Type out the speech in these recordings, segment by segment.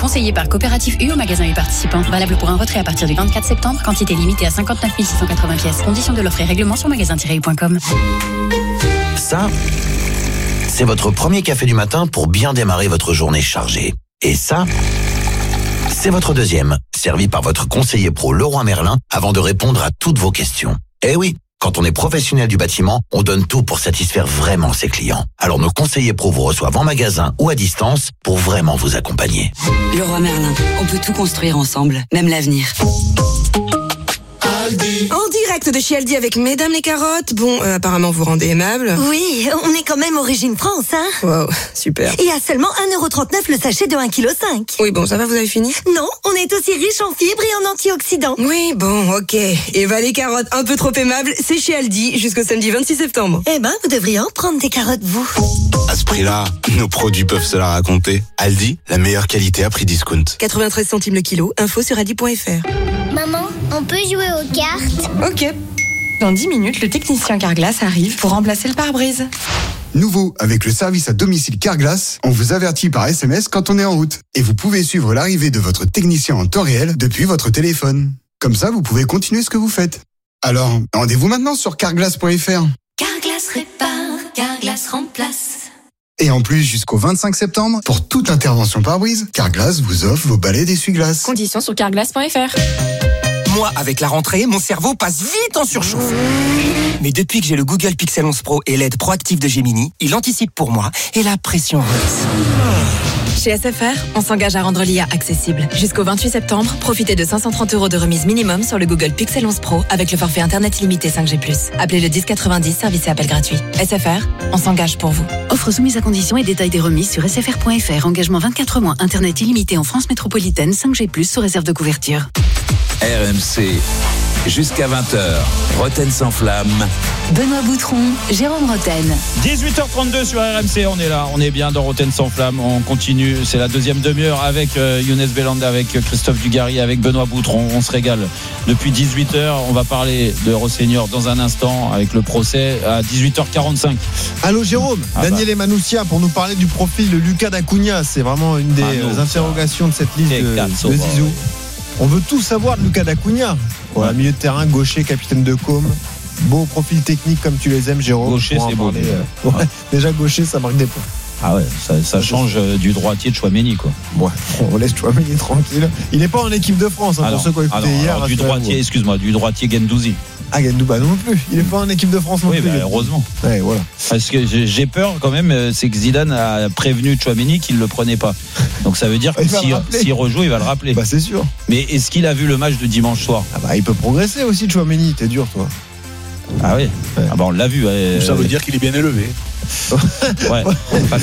Conseillé par Coopérative U au magasin U participant. Valable pour un retrait à partir du 24 septembre. Quantité limitée à 59 680 pièces. Conditions de l'offre et règlement sur magasin-u.com. Ça, c'est votre premier café du matin pour bien démarrer votre journée chargée. Et ça, c'est votre deuxième, servi par votre conseiller pro Leroy Merlin avant de répondre à toutes vos questions. Eh oui, quand on est professionnel du bâtiment, on donne tout pour satisfaire vraiment ses clients. Alors nos conseillers pro vous reçoivent en magasin ou à distance pour vraiment vous accompagner. Leroy Merlin, on peut tout construire ensemble, même l'avenir. En direct de chez Aldi avec Mesdames les carottes. Bon, apparemment vous rendez aimable. Oui, on est quand même origine France, hein. Wow, super. Et à seulement 1,39€ le sachet de 1,5 kg. Oui, bon, ça va, vous avez fini? Non, on est aussi riche en fibres et en antioxydants. Oui, bon, ok. Eva les carottes un peu trop aimables, c'est chez Aldi jusqu'au samedi 26 septembre. Eh ben, vous devriez en prendre des carottes, vous. À ce prix-là, nos produits peuvent se la raconter. Aldi, la meilleure qualité à prix discount. 93 centimes le kilo, info sur aldi.fr. Maman, on peut jouer aux cartes? Ok. Dans 10 minutes, le technicien Carglass arrive pour remplacer le pare-brise. Nouveau, avec le service à domicile Carglass, on vous avertit par SMS quand on est en route. Et vous pouvez suivre l'arrivée de votre technicien en temps réel depuis votre téléphone. Comme ça, vous pouvez continuer ce que vous faites. Alors, rendez-vous maintenant sur carglass.fr. Carglass répare, Carglass remplace. Et en plus, jusqu'au 25 septembre, pour toute intervention pare-brise, Carglass vous offre vos balais d'essuie-glace. Conditions sur carglass.fr. Moi, avec la rentrée, mon cerveau passe vite en surchauffe. Mais depuis que j'ai le Google Pixel 11 Pro et l'aide proactive de Gemini, il anticipe pour moi et la pression redescend. Chez SFR, on s'engage à rendre l'IA accessible. Jusqu'au 28 septembre, profitez de 530€ de remise minimum sur le Google Pixel 11 Pro avec le forfait Internet illimité 5G+. Appelez le 1090, service et appel gratuit. SFR, on s'engage pour vous. Offre soumise à conditions et détails des remises sur sfr.fr. Engagement 24 mois. Internet illimité en France métropolitaine 5G+, sous réserve de couverture. RMC, jusqu'à 20h, Roten sans flamme. Benoît Boutron, Jérôme Roten. 18h32 sur RMC, on est là, on est bien dans Roten sans flamme, on continue, c'est la deuxième demi-heure avec Younes Belhanda, avec Christophe Dugarry, avec Benoît Boutron, on se régale. Depuis 18h, on va parler de Rossignol dans un instant avec le procès à 18h45. Allô Jérôme, Daniel Emanoussia pour nous parler du profil de Lucas Dacounha, c'est vraiment une des interrogations de cette liste de Zizou. On veut tout savoir de Lucas Dacounha. Voilà, milieu de terrain, gaucher, capitaine de Com. Beau profil technique comme tu les aimes, Jérôme. Gaucher, c'est beau. Ouais. Déjà gaucher, ça marque des points. Ah ouais, ça change du droitier de Chouameni, quoi. Ouais, on laisse Chouameni tranquille. Il n'est pas en équipe de France, pour ceux qui ont écouté hier. Du droitier Guendouzi. Ah, Gendouzi non plus. Il n'est pas en équipe de France non plus. Oui, heureusement. Ouais, voilà. Parce que j'ai peur quand même, c'est que Zidane a prévenu Chouameni qu'il ne le prenait pas. Donc ça veut dire que s'il rejoue, il va le rappeler. Bah c'est sûr. Mais est-ce qu'il a vu le match de dimanche soir? Ah bah il peut progresser aussi, Chouameni. T'es dur, toi. Ah oui. Ah bah on l'a vu. Ça veut dire qu'il est bien élevé. Ouais. Parce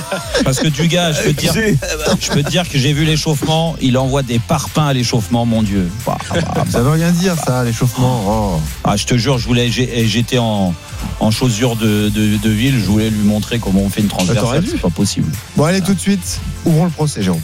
que Dugas, je peux te dire que j'ai vu l'échauffement. Il envoie des parpaings à l'échauffement, mon Dieu. Ça veut rien dire, ça, l'échauffement. Oh. Ah, je te jure, j'étais en chaussures de ville. Je voulais lui montrer comment on fait une transversale. C'est pas possible. Bon, allez, tout de suite, ouvrons le procès, Jérôme.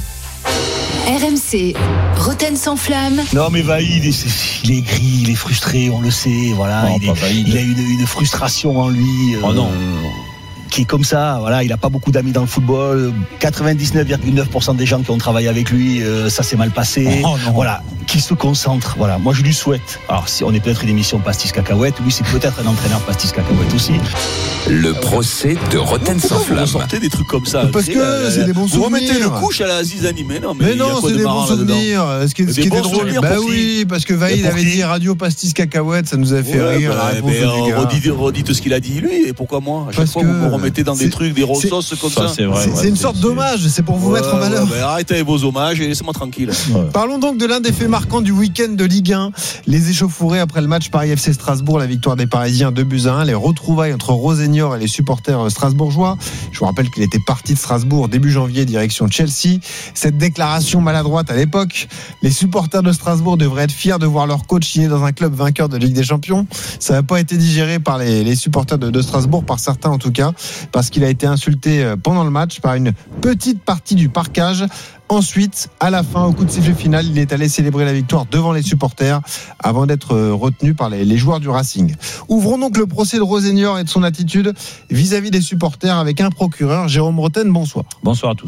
RMC, Roten sans flamme. Non mais Vaïd, il est gris, il est frustré, on le sait, voilà. Non, il a une frustration en lui. Oh non. Qui est comme ça, voilà, il n'a pas beaucoup d'amis dans le football. 99,9% des gens qui ont travaillé avec lui, ça s'est mal passé. Oh, voilà, qu'il se concentre. Voilà, moi je lui souhaite. Alors, si on est peut-être une émission pastis cacahuète, lui c'est peut-être un entraîneur pastis cacahuète aussi. Le procès de Roten sans flamme. Vous sortez des trucs comme ça. Parce que c'est des bons souvenirs. Vous remettez le couche à la zizanie, mais non. Mais non, c'est des bons souvenirs. Ce qui était drôle. Bah oui, parce que Vaïd avait dit radio pastis cacahuète, ça nous a fait rire. Redites ce qu'il a dit lui, et pourquoi moi? À chaque fois, vous me remettez dans des trucs, des rossos comme ça. C'est vrai. C'est une sorte d'hommage, c'est pour vous mettre en valeur. Arrêtez avec vos hommages et laissez-moi tranquille. Parlons donc de l'un des faits marquants du week-end de Ligue 1. Les échauffourées après le match Paris FC Strasbourg, la victoire des Parisiens 2-1, les retrouvailles entre Rossignol et les supporters strasbourgeois. Je vous rappelle qu'il était parti de Strasbourg début janvier direction Chelsea. Cette déclaration maladroite à l'époque, les supporters de Strasbourg devraient être fiers de voir leur coach signer dans un club vainqueur de Ligue des Champions. Ça n'a pas été digéré par les supporters de Strasbourg, par certains en tout cas, parce qu'il a été insulté pendant le match par une petite partie du parquage. Ensuite, à la fin, au coup de sifflet final, il est allé célébrer la victoire devant les supporters avant d'être retenu par les joueurs du Racing. Ouvrons donc le procès de Rossignol et de son attitude vis-à-vis des supporters avec un procureur, Jérôme Roten. Bonsoir. Bonsoir à tous.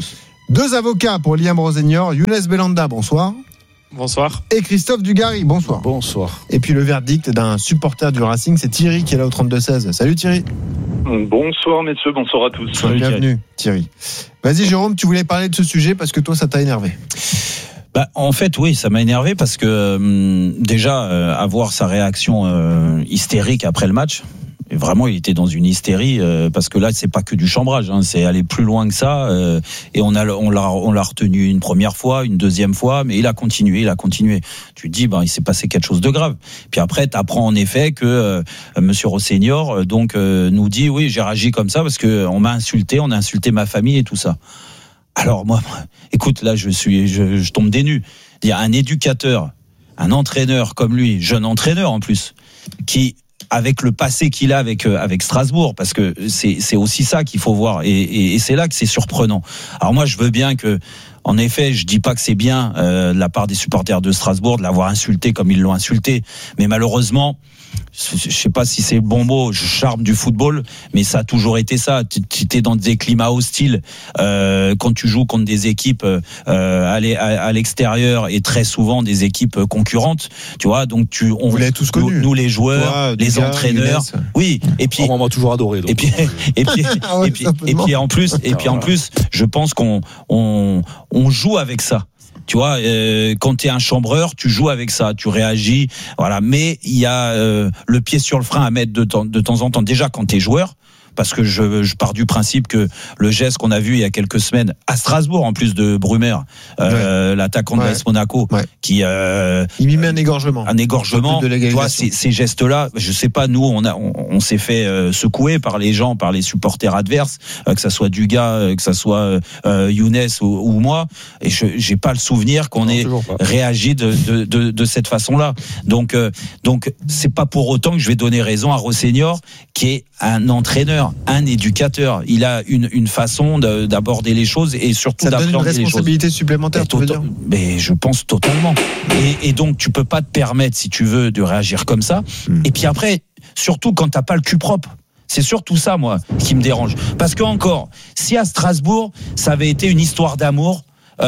2 avocats pour Liam Rosenior, Younes Belhanda, bonsoir. Bonsoir. Et Christophe Dugarry, bonsoir. Bonsoir. Et puis le verdict d'un supporter du Racing, c'est Thierry qui est là au 32-16. Salut Thierry. Bonsoir messieurs, bonsoir à tous. Bienvenue Thierry. Vas-y Jérôme, tu voulais parler de ce sujet parce que toi ça t'a énervé. En fait, oui, ça m'a énervé parce que déjà, avoir sa réaction hystérique après le match, et vraiment, il était dans une hystérie parce que là, c'est pas que du chambrage, hein, c'est aller plus loin que ça. Et on l'a retenu une première fois, une deuxième fois, mais il a continué. Tu te dis, il s'est passé quelque chose de grave. Puis après, t'apprends en effet que Monsieur Rosenior nous dit, oui, j'ai réagi comme ça parce que on a insulté ma famille et tout ça. Alors moi, écoute, là, je tombe des nues. Il y a un éducateur, un entraîneur comme lui, jeune entraîneur en plus, qui, avec le passé qu'il a avec Strasbourg, parce que c'est aussi ça qu'il faut voir, et c'est là que c'est surprenant. Alors moi, je veux bien que, en effet, je dis pas que c'est bien de la part des supporters de Strasbourg de l'avoir insulté comme ils l'ont insulté, mais malheureusement, je sais pas si c'est le bon mot, charme du football, mais ça a toujours été ça. Tu es dans des climats hostiles quand tu joues contre des équipes à l'extérieur et très souvent des équipes concurrentes, tu vois. Donc on vous l'avez tous connus, nous les joueurs, toi, les entraîneurs, oui. Et puis on m'a toujours adoré. Donc. Et puis en plus, je pense qu'on joue avec ça. Tu vois, quand t'es un chambreur, tu joues avec ça, tu réagis, voilà. Mais il y a le pied sur le frein à mettre de temps en temps. Déjà quand t'es joueur, parce que je pars du principe que le geste qu'on a vu il y a quelques semaines à Strasbourg, en plus de Brumer, l'attaquant de l'AS Monaco, qui il m'y met un égorgement. Tu vois, ces gestes-là, je sais pas, nous on s'est fait secouer par les gens, par les supporters adverses, que ça soit Dugas, que ça soit Younes ou moi, et j'ai pas le souvenir qu'on ait réagi de cette façon-là. Donc c'est pas pour autant que je vais donner raison à Rosenior, qui est un entraîneur, un éducateur. Il a une façon d'aborder les choses et surtout d'appréhender les choses. Ça donne une responsabilité supplémentaire, tu veux dire ? Mais je pense totalement. Et donc tu peux pas te permettre, si tu veux, de réagir comme ça. Et puis après, surtout quand t'as pas le cul propre. C'est surtout ça, moi, qui me dérange. Parce que encore, si à Strasbourg, ça avait été une histoire d'amour,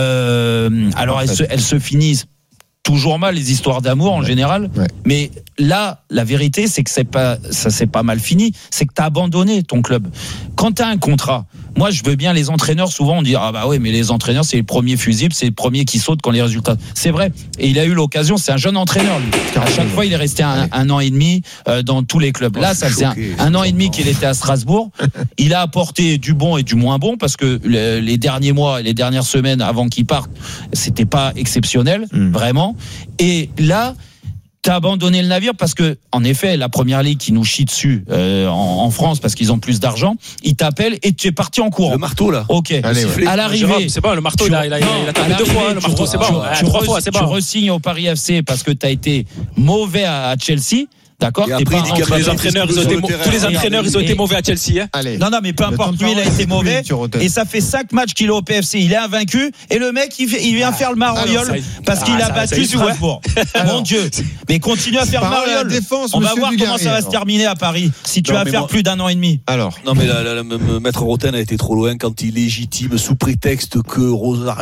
alors elles se finissent toujours mal, les histoires d'amour en général, mais là la vérité c'est que ça s'est pas mal fini, c'est que t'as abandonné ton club. Quand t'as un contrat, moi je veux bien, les entraîneurs souvent on dit mais les entraîneurs c'est les premiers fusibles, c'est les premiers qui sautent quand les résultats, c'est vrai, et il a eu l'occasion, c'est un jeune entraîneur lui. À chaque fois il est resté un an et demi dans tous les clubs. Là ça faisait un an et demi qu'il était à Strasbourg, il a apporté du bon et du moins bon, parce que les derniers mois et les dernières semaines avant qu'il parte, c'était pas exceptionnel, vraiment. Et là, t'as abandonné le navire parce que, en effet, la première ligue qui nous chie dessus en France parce qu'ils ont plus d'argent, ils t'appellent et tu es parti en courant. Le marteau là. Ok. Allez, à l'arrivée, c'est bon, le marteau il a tapé 2 fois. Le marteau c'est bon. 3 fois c'est bon. Tu re-signes au Paris FC parce que t'as été mauvais à Chelsea. D'accord. Après, tous les entraîneurs, ils ont été mauvais à Chelsea. Allez. Non, mais peu importe, lui, il a été mauvais. Et ça fait 5 matchs qu'il est au PFC. Il est invaincu. Et le mec, il vient faire le Maroliol parce qu'il a battu Strasbourg. Mon Dieu. Mais continue à faire le Maroliol. On va voir comment ça va se terminer à Paris si tu vas faire plus d'un an et demi. Alors. Non, mais Maître Roten a été trop loin quand il légitime sous prétexte que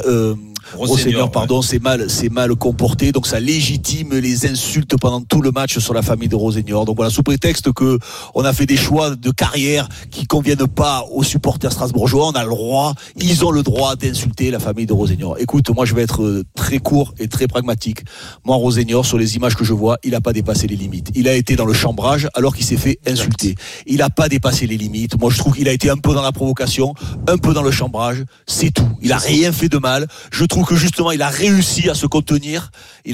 Rosenior, c'est mal comporté, donc ça légitime les insultes pendant tout le match sur la famille de Rosenior. Donc voilà, sous prétexte que on a fait des choix de carrière qui conviennent pas aux supporters strasbourgeois, ils ont le droit d'insulter la famille de Rosenior. Écoute, moi je vais être très court et très pragmatique. Moi, Rosenior, sur les images que je vois, il a pas dépassé les limites. Il a été dans le chambrage alors qu'il s'est fait insulter. Il a pas dépassé les limites. Moi, je trouve qu'il a été un peu dans la provocation, un peu dans le chambrage. C'est tout. Il a rien fait de mal. Je trouve que justement il a réussi à se contenir,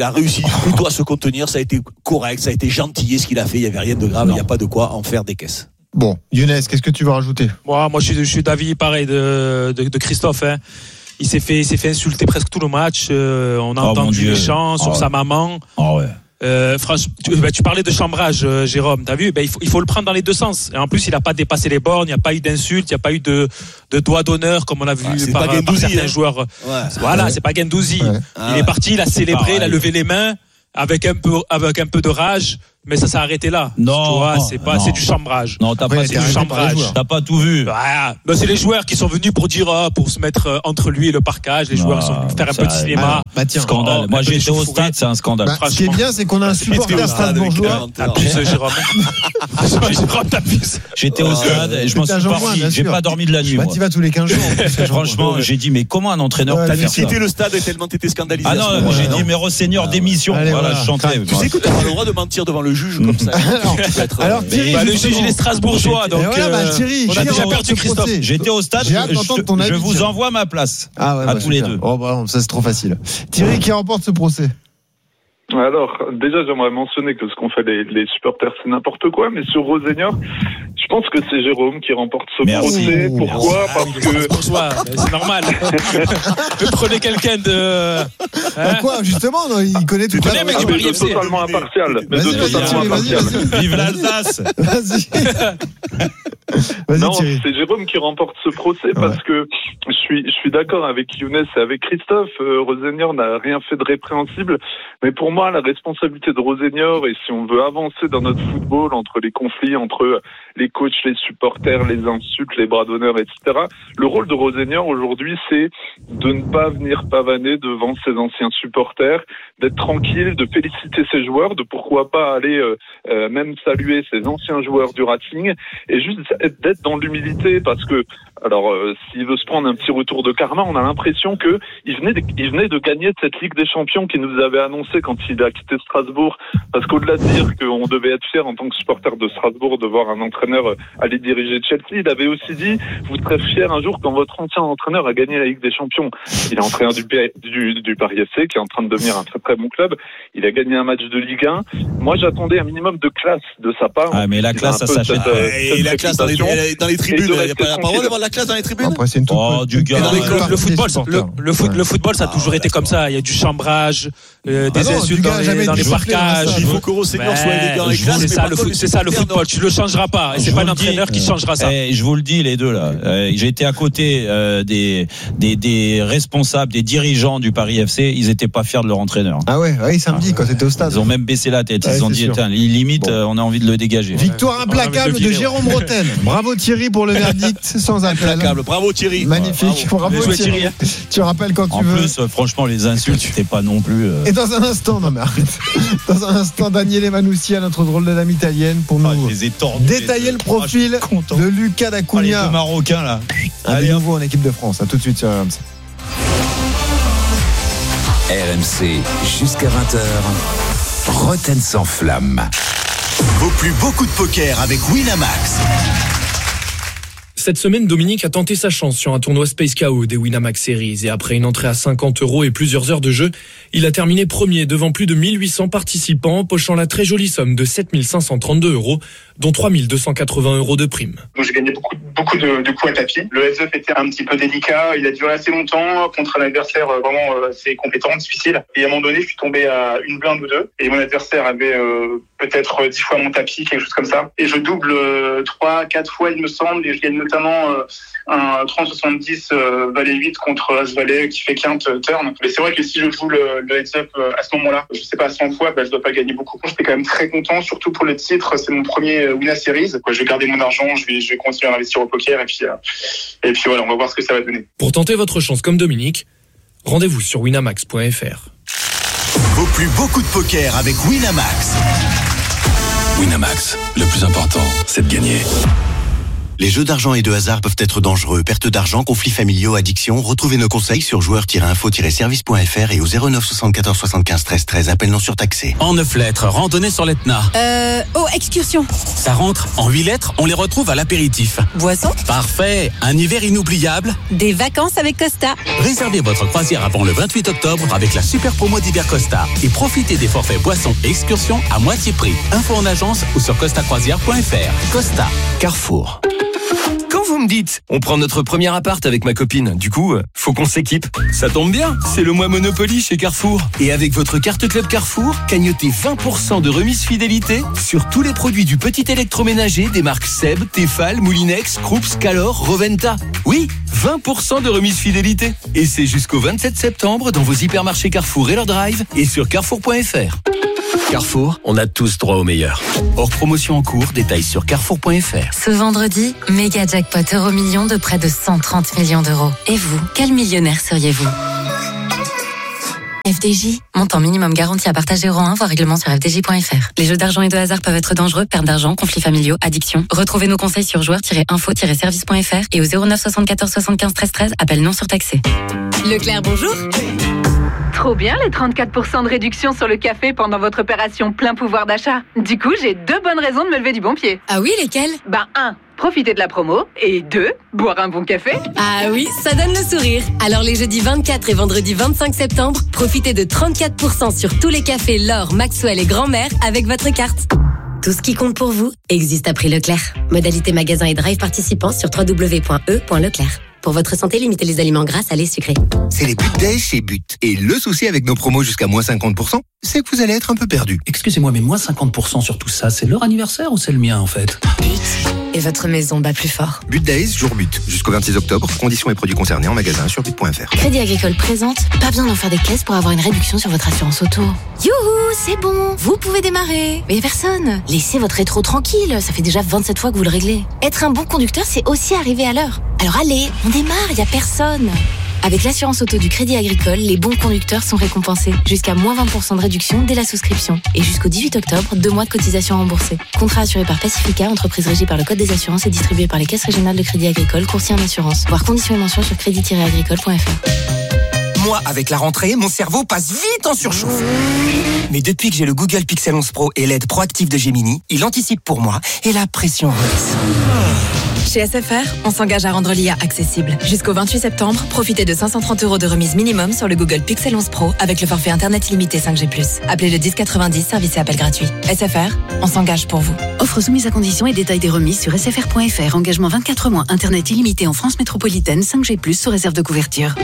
ça a été correct, ça a été gentil ce qu'il a fait, il n'y avait rien de grave, il n'y a pas de quoi en faire des caisses. Bon, Younes, qu'est-ce que tu veux rajouter ? Moi je suis d'avis pareil de Christophe, hein. Il s'est fait insulter presque tout le match, on a entendu les chants sur sa maman. Franchement, tu parlais de chambrage, Jérôme, t'as vu, il faut le prendre dans les deux sens. Et en plus, il n'a pas dépassé les bornes, il n'y a pas eu d'insultes, il n'y a pas eu de doigt d'honneur comme on a vu par certains joueurs. Voilà, c'est pas Guendouzi. Il est parti, il a célébré, il a levé les mains avec un peu de rage. mais ça s'est arrêté là. Non, tu vois, c'est du chambrage. Non, t'as pas tout vu. Bah, c'est les joueurs qui sont venus pour dire, pour se mettre entre lui et le parquage. Les joueurs sont venus faire un peu de cinéma. Scandale. Moi, j'étais au stade, c'est un scandale. Ce qui est bien, c'est qu'on a un supporter strasbourgeois. T'abuses, Jérôme. Jérôme, t'abuses. J'étais au stade, je m'en suis parti. J'ai pas dormi de la nuit. Tu vas tous les 15 jours. Franchement, j'ai dit, mais comment un entraîneur peut faire ça? T'as le stade tellement t'étais scandalisé. Ah non, j'ai dit, mais Seigneur, démission. Voilà, je chantais. Tu sais que t'as pas le droit de mentir devant le juge comme ça. Alors Thierry, le juge il est strasbourgeois, donc Thierry, on a déjà perdu Christophe. J'étais au stade, je vous envoie ma place à tous les deux. Oh bah ça c'est trop facile. Thierry, qui remporte ce procès? Alors, déjà, j'aimerais mentionner que ce qu'ont fait les supporters, c'est n'importe quoi, mais sur Rosenior, je pense que c'est Jérôme qui remporte ce procès. Pourquoi? Parce que... c'est normal. Vous prenez quelqu'un de... Quoi, justement, il connaît tout ça. Totalement impartial. Vive l'Alsace. Non, c'est Jérôme qui remporte ce procès parce que je suis d'accord avec Younes et avec Christophe. Rosenior n'a rien fait de répréhensible, mais pour moi, la responsabilité de Rosenior, et si on veut avancer dans notre football, entre les conflits, entre les coachs, les supporters, les insultes, les bras d'honneur, etc., le rôle de Rosenior aujourd'hui, c'est de ne pas venir pavaner devant ses anciens supporters, d'être tranquille, de féliciter ses joueurs, de pourquoi pas aller même saluer ses anciens joueurs du Racing, et juste d'être dans l'humilité, parce que, alors, s'il veut se prendre un petit retour de karma, on a l'impression que il venait de gagner de cette Ligue des Champions qu'il nous avait annoncé quand il a quitté Strasbourg, parce qu'au-delà de dire qu'on devait être fier en tant que supporter de Strasbourg de voir un entraîneur aller diriger Chelsea, il avait aussi dit, vous serez fier un jour quand votre ancien entraîneur a gagné la Ligue des Champions. Il est entraîneur du Paris FC, qui est en train de devenir un très très bon club. Il a gagné un match de Ligue 1. Moi, j'attendais un minimum de classe de sa part. Ah, mais la classe, ça s'achète. Et la classe dans les tribunes, il n'y a pas la parole d'avoir la classe dans les tribunes. Après, c'est une du gars. Le football, ça a toujours été comme ça. Il y a du chambrage, des insultes dans les parcages. Il faut que Rosenior soit élégant et classe. C'est ça le football. Tu le changeras pas. Et c'est pas l'entraîneur qui changera ça. Je vous le dis, les deux là. J'ai été à côté des responsables, des dirigeants du Paris FC. Ils étaient pas fiers de leur entraîneur. Ah ouais, samedi quand t'étais au stade. Ils ont même baissé la tête. Ils ont dit, limite, on a envie de le dégager. Victoire implacable de Jérôme Roten. Bravo Thierry pour le verdict sans appel. Implacable. Bravo Thierry. Magnifique. Bravo Thierry. Tu rappelles quand tu veux. En plus, franchement, les insultes, c'était pas non plus. Et dans un instant, non mais arrête. Dans un instant, Daniele Manussia, notre drôle de dame italienne, pour nous détailler le profil de Lucas D'Acunha. Les deux Marocains là. Allez, nouveau en équipe de France. À tout de suite sur RMC. RMC jusqu'à 20h. Roten sans flamme. Vaut plus beaucoup de poker avec Winamax. Cette semaine, Dominique a tenté sa chance sur un tournoi Space KO des Winamax Series et après une entrée à 50 € et plusieurs heures de jeu, il a terminé premier devant plus de 1800 participants, pochant la très jolie somme de 7532 €, dont 3280 € de primes. Donc j'ai gagné beaucoup de coups à tapis. Le heads-up était un petit peu délicat, il a duré assez longtemps contre un adversaire vraiment assez compétent, difficile. Et à un moment donné, je suis tombé à une blinde ou deux et mon adversaire avait peut-être 10 fois mon tapis, quelque chose comme ça. Et je double 3-4 fois, il me semble, et je gagne notamment un 30-70 valet 8 contre As valet qui fait quinte turn. Mais c'est vrai que si je joue le heads-up à ce moment-là, je sais pas, 100 fois, je dois pas gagner beaucoup. J'étais quand même très content, surtout pour le titre. C'est mon premier Winamax Series. Je vais garder mon argent, je vais continuer à investir au poker et puis voilà, on va voir ce que ça va donner. Pour tenter votre chance comme Dominique, rendez-vous sur winamax.fr. Vaut plus beaucoup de poker avec Winamax. Winamax, le plus important, c'est de gagner. Les jeux d'argent et de hasard peuvent être dangereux. Perte d'argent, conflits familiaux, addiction. Retrouvez nos conseils sur joueurs-info-service.fr et au 09 74 75 13 13. Appel non surtaxé. En 9 lettres, randonnée sur l'Etna. Excursion. Ça rentre. En 8 lettres, on les retrouve à l'apéritif. Boisson. Parfait. Un hiver inoubliable. Des vacances avec Costa. Réservez votre croisière avant le 28 octobre avec la super promo d'hiver Costa. Et profitez des forfaits boissons et excursions à moitié prix. Info en agence ou sur costacroisière.fr. Costa. Carrefour. Quand vous me dites, on prend notre premier appart avec ma copine, du coup, faut qu'on s'équipe. Ça tombe bien, c'est le mois Monopoly chez Carrefour. Et avec votre carte Club Carrefour, cagnotez 20% de remise fidélité sur tous les produits du petit électroménager des marques Seb, Tefal, Moulinex, Krups, Calor, Roventa. Oui, 20% de remise fidélité. Et c'est jusqu'au 27 septembre dans vos hypermarchés Carrefour et leur drive et sur carrefour.fr. Carrefour, on a tous droit au meilleur. Hors promotion en cours, détails sur carrefour.fr. Ce vendredi, méga jackpot Euro-Million de près de 130 millions d'euros. Et vous, quel millionnaire seriez-vous ? FDJ, montant minimum garanti à partager euro 1, voir règlement sur fdj.fr. Les jeux d'argent et de hasard peuvent être dangereux, perte d'argent, conflits familiaux, addiction. Retrouvez nos conseils sur joueurs-info-service.fr et au 09 74 75 13 13, appel non surtaxé. Leclerc, bonjour. Trop bien les 34% de réduction sur le café pendant votre opération plein pouvoir d'achat. Du coup, j'ai 2 bonnes raisons de me lever du bon pied. Ah oui, lesquelles ? 1. Profiter de la promo. Et 2. Boire un bon café. Ah oui, ça donne le sourire. Alors les jeudis 24 et vendredi 25 septembre, profitez de 34% sur tous les cafés L'Or, Maxwell et Grand-Mère avec votre carte. Tout ce qui compte pour vous existe à prix Leclerc. Modalité magasin et drive participants sur www.e.leclerc. Pour votre santé, limitez les aliments gras, salés, sucrés. C'est les But Days chez But. Et le souci avec nos promos jusqu'à moins 50%, c'est que vous allez être un peu perdu. Excusez-moi, mais moins 50% sur tout ça, c'est leur anniversaire ou c'est le mien en fait ? But. Et votre maison bat plus fort. But Days, jour but. Jusqu'au 26 octobre. Conditions et produits concernés en magasin sur but.fr. Crédit Agricole présente. Pas besoin d'en faire des caisses pour avoir une réduction sur votre assurance auto. Youhou, c'est bon. Vous pouvez démarrer. Mais personne. Laissez votre rétro tranquille. Ça fait déjà 27 fois que vous le réglez. Être un bon conducteur, c'est aussi arriver à l'heure. Alors allez, on démarre, y a personne. Avec l'assurance auto du Crédit Agricole, les bons conducteurs sont récompensés. Jusqu'à moins 20% de réduction dès la souscription. Et jusqu'au 18 octobre, 2 mois de cotisation remboursée. Contrat assuré par Pacifica, entreprise régie par le Code des assurances et distribué par les caisses régionales de Crédit Agricole, courtier en assurance. Voir conditions et mentions sur crédit-agricole.fr. Moi, avec la rentrée, mon cerveau passe vite en surchauffe. Mais depuis que j'ai le Google Pixel 11 Pro et l'aide proactive de Gemini, il anticipe pour moi et la pression redescend. Chez SFR, on s'engage à rendre l'IA accessible. Jusqu'au 28 septembre, profitez de 530 € de remise minimum sur le Google Pixel 11 Pro avec le forfait Internet illimité 5G+. Appelez le 1090, service et appel gratuit. SFR, on s'engage pour vous. Offre soumise à conditions et détails des remises sur sfr.fr. Engagement 24 mois, Internet illimité en France métropolitaine, 5G+, sous réserve de couverture.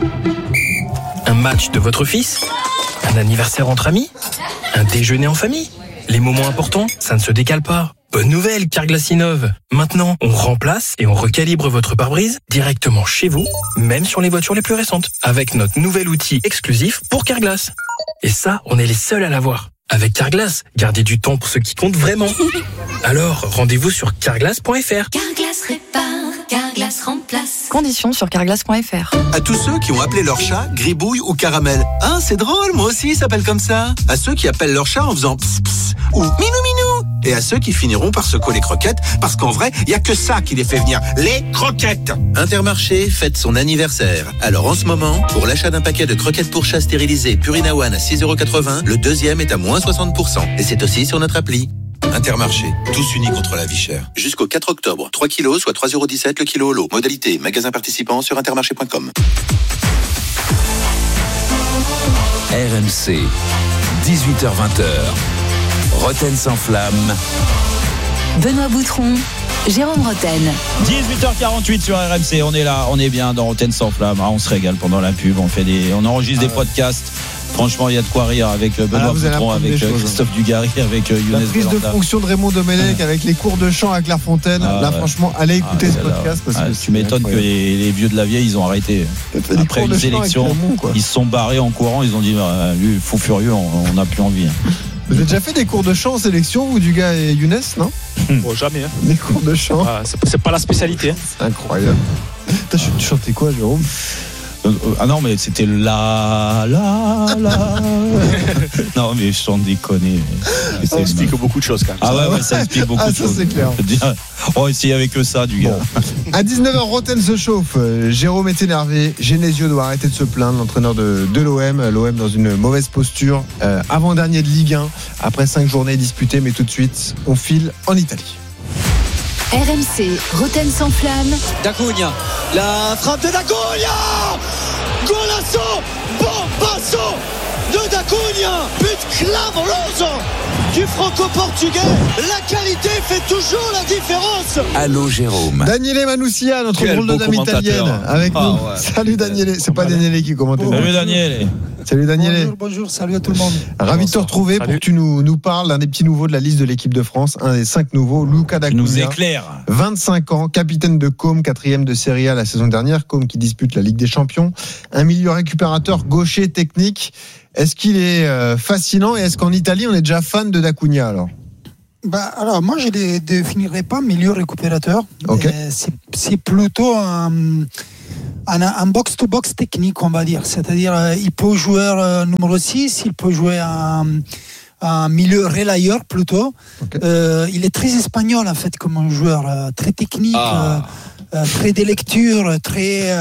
Un match de votre fils ? Un anniversaire entre amis ? Un déjeuner en famille ? Les moments importants, ça ne se décale pas. Bonne nouvelle, Carglass innove. Maintenant, on remplace et on recalibre votre pare-brise directement chez vous, même sur les voitures les plus récentes, avec notre nouvel outil exclusif pour Carglass. Et ça, on est les seuls à l'avoir. Avec Carglass, gardez du temps pour ce qui compte vraiment. Alors, rendez-vous sur carglass.fr. Carglass répare, Carglass remplace. Conditions sur carglass.fr. À tous ceux qui ont appelé leur chat Gribouille ou Caramel. Ah, c'est drôle, moi aussi, il s'appelle comme ça. À ceux qui appellent leur chat en faisant pss pss ou minou minou. Et à ceux qui finiront par se coller croquettes, parce qu'en vrai, il n'y a que ça qui les fait venir, les croquettes. Intermarché fête son anniversaire. Alors en ce moment, pour l'achat d'un paquet de croquettes pour chat stérilisées Purina One à 6,80 €, le deuxième est à moins 60%. Et c'est aussi sur notre appli. Intermarché, tous unis contre la vie chère. Jusqu'au 4 octobre, 3 kilos, soit 3,17 € le kilo au lot. Modalité, magasin participant sur intermarché.com. RMC, 18h-20h. Roten sans flamme. Benoît Boutron, Jérôme Roten. 18h48 sur RMC, on est là, on est bien dans Roten sans flamme. Ah, on se régale pendant la pub, on enregistre des podcasts. Franchement, il y a de quoi rire avec Benoît Boutron, avec Christophe Dugarry, avec Younes La prise de fonction de Raymond Domenech avec les cours de chant à Clairefontaine. Franchement, allez écouter ce podcast. Parce que tu m'étonnes que les vieux de la vieille, ils ont arrêté. Après les élections, ils se sont barrés en courant. Ils ont dit, lui, fou furieux, on n'a plus envie. Vous avez déjà fait des cours de chant en sélection, vous, Dugas et Younes, non? Bon, jamais. Hein. Des cours de chant. C'est pas la spécialité. Hein. C'est incroyable. Tu chantais quoi, Jérôme? Ah non, mais c'était la. Non, mais sans déconner. Ça explique beaucoup de choses quand même. Ah ouais, ça explique beaucoup de choses. C'est clair. On va essayer avec ça, du gars. Bon. À 19h, Roten se chauffe. Jérôme est énervé. Genesio doit arrêter de se plaindre. L'entraîneur de l'OM. L'OM dans une mauvaise posture. Avant-dernier de Ligue 1. Après 5 journées disputées. Mais tout de suite, on file en Italie. RMC, Roten sans flamme. D'Acugna, la frappe de D'Acugna, golasso, bombasso de D'Acugna, but clamoroso du franco-portugais. La qualité fait toujours la différence. Allô Jérôme. Daniele Manussia, notre drôle de dame italienne, avec nous. Ouais. Salut Daniele, c'est pas Daniele qui commente. Salut Daniele. Salut Daniele. Bonjour, salut à tout le monde. Ravi de te retrouver pour que tu nous parles d'un des petits nouveaux de la liste de l'équipe de France, un des 5 nouveaux, Luca D'Acugna. Nous éclaire. 25 ans, capitaine de Côme, 4e de Serie A la saison dernière, Côme qui dispute la Ligue des Champions. Un milieu récupérateur gaucher technique. Est-ce qu'il est facile fascinant. Et est-ce qu'en Italie, on est déjà fan de D'Acunha alors? Alors moi je ne définirais pas milieu récupérateur. Okay. C'est plutôt un box-to-box technique, on va dire. C'est-à-dire il peut jouer numéro 6, il peut jouer un milieu relayeur plutôt. Okay. Il est très espagnol en fait comme un joueur, très technique, très de lecture, très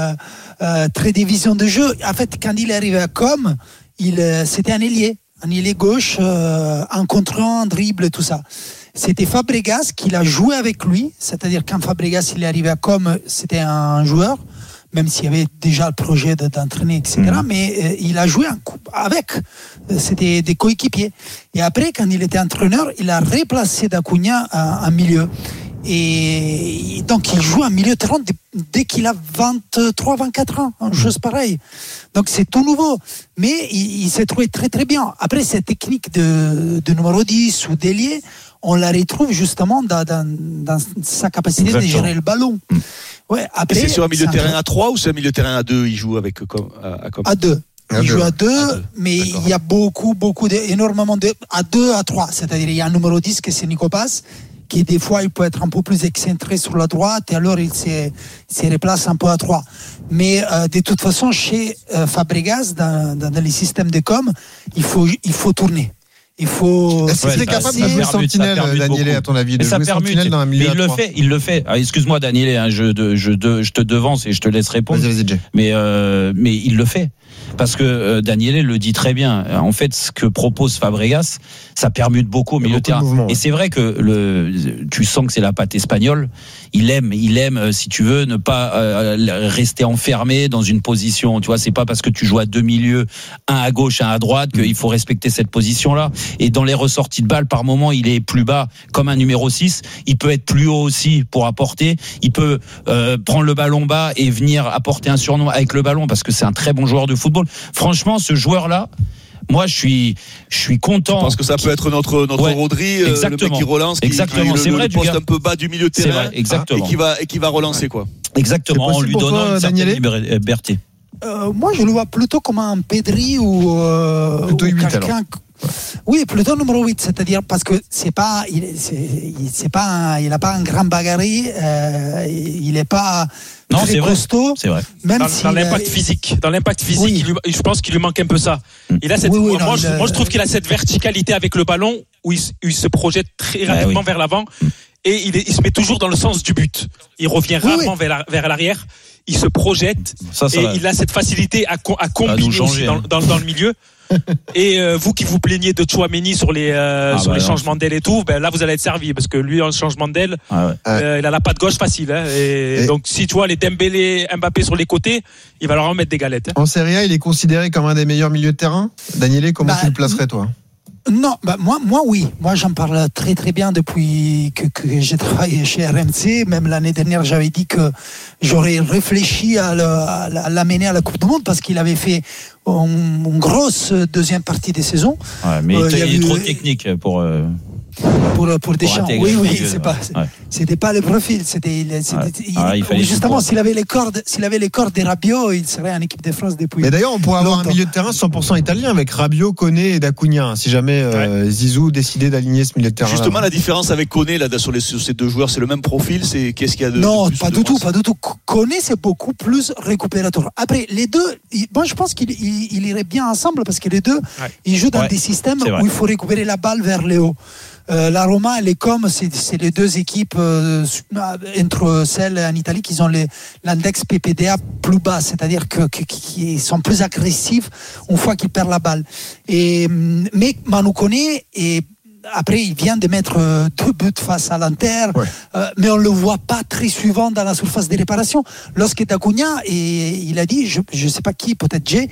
des visions de jeu. En fait quand il est arrivé à Com, c'était un ailier gauche, en contre-un, dribble et tout ça. C'était Fabregas qui l'a joué avec lui, c'est-à-dire quand Fabregas il est arrivé à Com, c'était un joueur, même s'il y avait déjà le projet d'entraîner, etc. Mais il a joué avec, c'était des coéquipiers. Et après, quand il était entraîneur, il a replacé D'Acunha en milieu. Et donc il joue en milieu de terrain dès qu'il a 23-24 ans, une chose pareille. Donc c'est tout nouveau, mais il s'est trouvé très très bien. Après cette technique de numéro 10 ou d'ailier, on la retrouve justement dans sa capacité de gérer le ballon. Ouais, après, c'est sur un milieu de terrain à 3 ou c'est un milieu de terrain à 2? Il joue avec à 2. Il joue à 2, mais il y a énormément de à 2, à 3. C'est-à-dire il y a un numéro 10 que c'est Nico Paz, qui des fois il peut être un peu plus excentré sur la droite et alors il se replace un peu à 3. Mais de toute façon chez Fabregas dans les systèmes de com, il faut tourner. Est-ce qu'il est capable de jouer sentinelle, Daniele, à ton avis, de jouer sentinelle dans un milieu à 3? Il le fait. Ah, excuse-moi, Daniele, je te devance et je te laisse répondre. Vas-y. Mais il le fait. Parce que Daniele le dit très bien. En fait, ce que propose Fabregas, ça permute beaucoup au milieu de terrain. Et c'est vrai que tu sens que c'est la patte espagnole. Il aime, si tu veux, ne pas rester enfermé dans une position. Tu vois, c'est pas parce que tu joues à deux milieux, un à gauche, un à droite, qu'il faut respecter cette position-là. Et dans les ressorties de balles, par moment, il est plus bas, comme un numéro 6. Il peut être plus haut aussi pour apporter. Il peut prendre le ballon bas et venir apporter un surnom avec le ballon, parce que c'est un très bon joueur de football. Franchement, ce joueur-là, moi, je suis content. Je pense que ça peut être notre Rodri, le mec qui relance, qui c'est vrai, le poste un peu bas du milieu de terrain, vrai, exactement. et qui va relancer quoi. Exactement, en lui donnant une certaine liberté. Moi, je le vois plutôt comme un Pedri ou plutôt 8 quelqu'un. alors. Oui, plutôt numéro 8, c'est-à-dire parce que il n'a pas un grand bagarri, il n'est pas très costaud. C'est vrai. Même dans l'impact physique, oui. Je pense qu'il lui manque un peu ça. Il a moi, je trouve qu'il a cette verticalité avec le ballon où il se projette très rapidement vers l'avant et il se met toujours dans le sens du but. Il revient rarement vers l'arrière. Il se projette et il a cette facilité à combiner aussi dans le milieu. Et vous qui vous plaignez de Tchouaméni sur les changements d'aile et tout, là vous allez être servi parce que lui en changement d'aile, il a la patte gauche facile. Et donc si tu vois les Dembélé, Mbappé sur les côtés, il va leur en mettre des galettes. En Serie A, il est considéré comme un des meilleurs milieux de terrain. Daniele, comment tu le placerais toi? Non, moi oui. Moi j'en parle très très bien depuis que j'ai travaillé chez RMC. Même l'année dernière j'avais dit que j'aurais réfléchi à l'amener à la Coupe du Monde parce qu'il avait fait une grosse deuxième partie des saisons. Ouais, mais il est trop technique pour Deschamps. Oui, c'était pas le profil. Justement, s'il avait les cordes des Rabiot, il serait en équipe de France depuis. Mais d'ailleurs, on pourrait avoir un milieu de terrain 100% italien avec Rabiot, Koné et D'Acunha. Si jamais Zizou décidait d'aligner ce milieu de terrain. Justement, la différence avec Koné là sur ces deux joueurs, c'est le même profil. C'est qu'est-ce qu'il y a de non, plus pas du tout. Koné, c'est beaucoup plus récupérateur. Après, les deux, moi, je pense qu'ils iraient bien ensemble parce que les deux, ils jouent dans des systèmes où il faut récupérer la balle vers le haut. La Roma et les Com, c'est les deux équipes entre celles en Italie qui ont l'index PPDA plus bas, c'est-à-dire qui sont plus agressifs une fois qu'ils perdent la balle. Mais Manu Koné après, il vient de mettre 2 buts face à l'Inter, mais on ne le voit pas très souvent dans la surface de réparation. Lorsque D'Acunha, il a dit, je ne sais pas qui, peut-être Jay,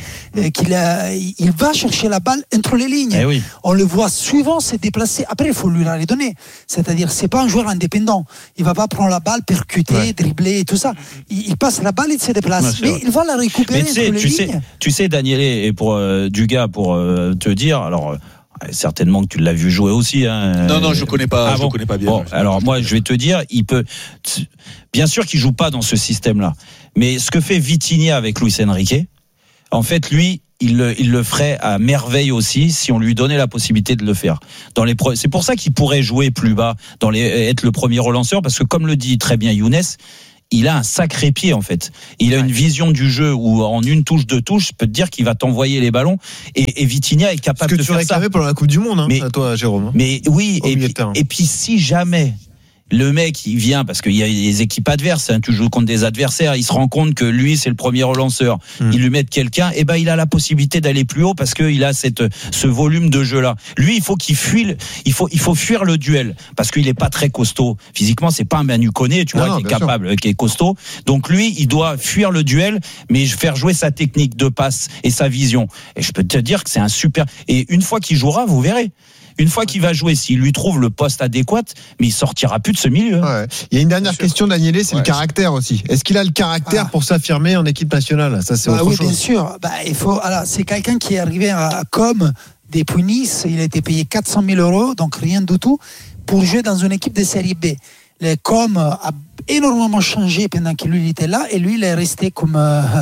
il va chercher la balle entre les lignes. On le voit souvent se déplacer. Après, il faut lui la redonner. C'est-à-dire, ce n'est pas un joueur indépendant. Il ne va pas prendre la balle, percuter, dribbler et tout ça. Il passe la balle, il se déplace. Mais il va la récupérer entre les lignes. Tu sais, Daniele, et pour Dugas, pour te dire, alors... certainement que tu l'as vu jouer aussi. Non, je connais pas. Je connais pas bien. Bon, alors moi, je vais te dire, il peut. Bien sûr qu'il joue pas dans ce système-là, mais ce que fait Vitinha avec Luis Enrique, En fait, lui, il le ferait à merveille aussi si on lui donnait la possibilité de le faire. C'est pour ça qu'il pourrait jouer plus bas, être le premier relanceur, parce que comme le dit très bien Younes, il a un sacré pied en fait. Il a une vision du jeu où en une touche, deux touches, je peux te dire qu'il va t'envoyer les ballons. Et Vitinha est capable de faire ça. Ce que tu réclamais pendant la Coupe du Monde, toi, Jérôme. Mais oui, et puis si jamais le mec, il vient parce qu'il y a des équipes adverses, tu joues contre des adversaires, il se rend compte que lui, c'est le premier relanceur. Il lui met quelqu'un, et il a la possibilité d'aller plus haut parce qu'il a ce volume de jeu-là. Lui, il faut qu'il fuit, il faut fuir le duel parce qu'il est pas très costaud. Physiquement, c'est pas un Manu Koné, tu vois, qui est capable, qui est costaud. Donc lui, il doit fuir le duel, mais faire jouer sa technique de passe et sa vision. Et je peux te dire que c'est un super, et une fois qu'il jouera, vous verrez. Une fois qu'il va jouer, s'il lui trouve le poste adéquat, mais il sortira plus de ce milieu. Ouais. Il y a une dernière question, Daniele, c'est le caractère aussi. Est-ce qu'il a le caractère pour s'affirmer en équipe nationale? Ça, c'est autre chose. Oui, bien sûr. C'est quelqu'un qui est arrivé comme depuis Nice. Il a été payé 400 000 €, donc rien du tout, pour jouer dans une équipe de série B. Le Com a énormément changé pendant que lui était là, et lui, il est resté comme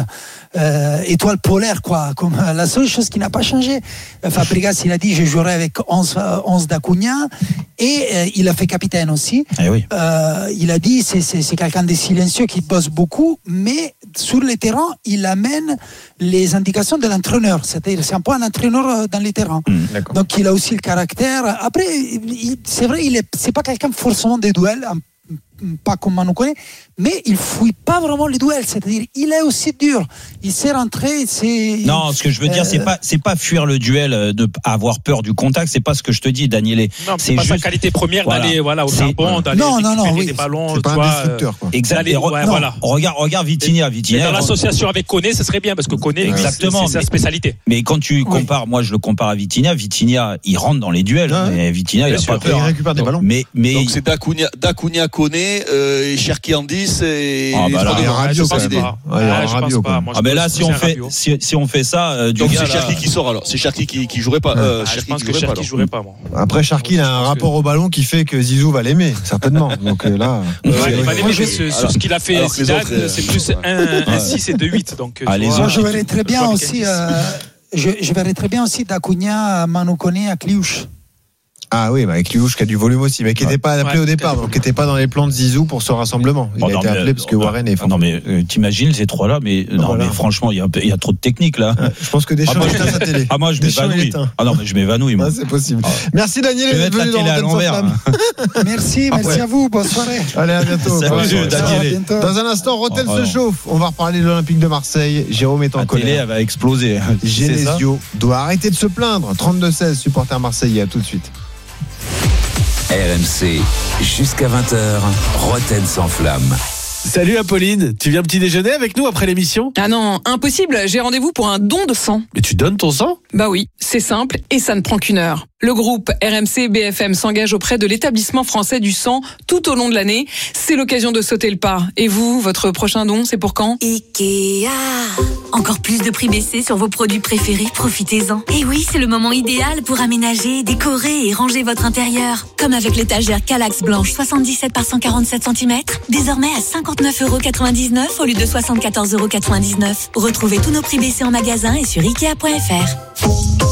étoile polaire, quoi. Comme la seule chose qui n'a pas changé. Fabregas, il a dit, je jouerai avec 11 d'Acuna, et il a fait capitaine aussi. Oui. Il a dit, c'est quelqu'un de silencieux qui bosse beaucoup, mais sur le terrain, il amène les indications de l'entraîneur. C'est-à-dire, c'est un peu un entraîneur dans les terrains. Donc, il a aussi le caractère. Après, c'est vrai, c'est pas quelqu'un forcément des duels, pas comme Manu Koné, mais il fouille pas vraiment les duels, c'est-à-dire il est aussi dur, il sait rentrer, Non, ce que je veux dire, c'est pas fuir le duel, de avoir peur du contact, c'est pas ce que je te dis, Daniele. Non, c'est pas juste sa qualité première d'aller au charbon, d'aller récupérer des ballons, c'est pas un destructeur, quoi. Exactement. Regarde Vitinha. Dans l'association avec Koné, ce serait bien parce que Koné, c'est sa spécialité. Mais quand tu compares, moi je le compare à Vitinha, il rentre dans les duels, mais Vitinha il a pas peur. Il récupère des ballons. Donc c'est D'Acuna, Koné, et Cherki Andis et il y a Rabiot quand même. Mais là, si on fait ça, donc c'est Cherki qui sort alors. C'est Cherki qui jouerait pas. Je pense que Cherki jouerait pas, moi. Après, Cherki, il a un rapport au ballon qui fait que Zizou va l'aimer, certainement. Donc là. Il va l'aimer sur ce qu'il a fait Zidane, c'est plus 1-6 et 2-8. Donc, moi, je verrais très bien aussi. Je verrais très bien aussi d'Acuna, Manu Koné à Kliouche. Ah oui, avec Kliouche qui a du volume aussi, mais qui n'était pas appelé au départ, donc qui n'était pas dans les plans de Zizou pour ce rassemblement. Il a été appelé parce que Warren est fort. Non mais t'imagines ces trois-là, mais franchement il y a trop de technique là. Je pense que Deschamps éteint sa télé. Moi je m'évanouis. Mais je m'évanouis moi. C'est possible. Merci Daniel d'être venu dans Rottenson Flamme. Merci à vous, bonne soirée. Allez, à bientôt. Salut Daniel. Dans un instant, Rotten se chauffe. On va reparler de l'Olympique de Marseille. Jérôme est en colère. La télé elle va exploser. Genesio doit arrêter de se plaindre. 32-16, supporter marseillais. À tout de suite. RMC, jusqu'à 20h, Rotten sans flamme. Salut Apolline, tu viens petit déjeuner avec nous après l'émission? Ah non, impossible, j'ai rendez-vous pour un don de sang. Mais tu donnes ton sang? Bah oui, c'est simple et ça ne prend qu'une heure. Le groupe RMC BFM s'engage auprès de l'établissement français du sang tout au long de l'année. C'est l'occasion de sauter le pas. Et vous, votre prochain don, c'est pour quand? Ikea. Encore plus de prix baissés sur vos produits préférés, profitez-en. Et oui, c'est le moment idéal pour aménager, décorer et ranger votre intérieur. Comme avec l'étagère Kallax blanche 77 par 147 cm, désormais à 59,99 € au lieu de 74,99 €. Retrouvez tous nos prix baissés en magasin et sur Ikea.fr.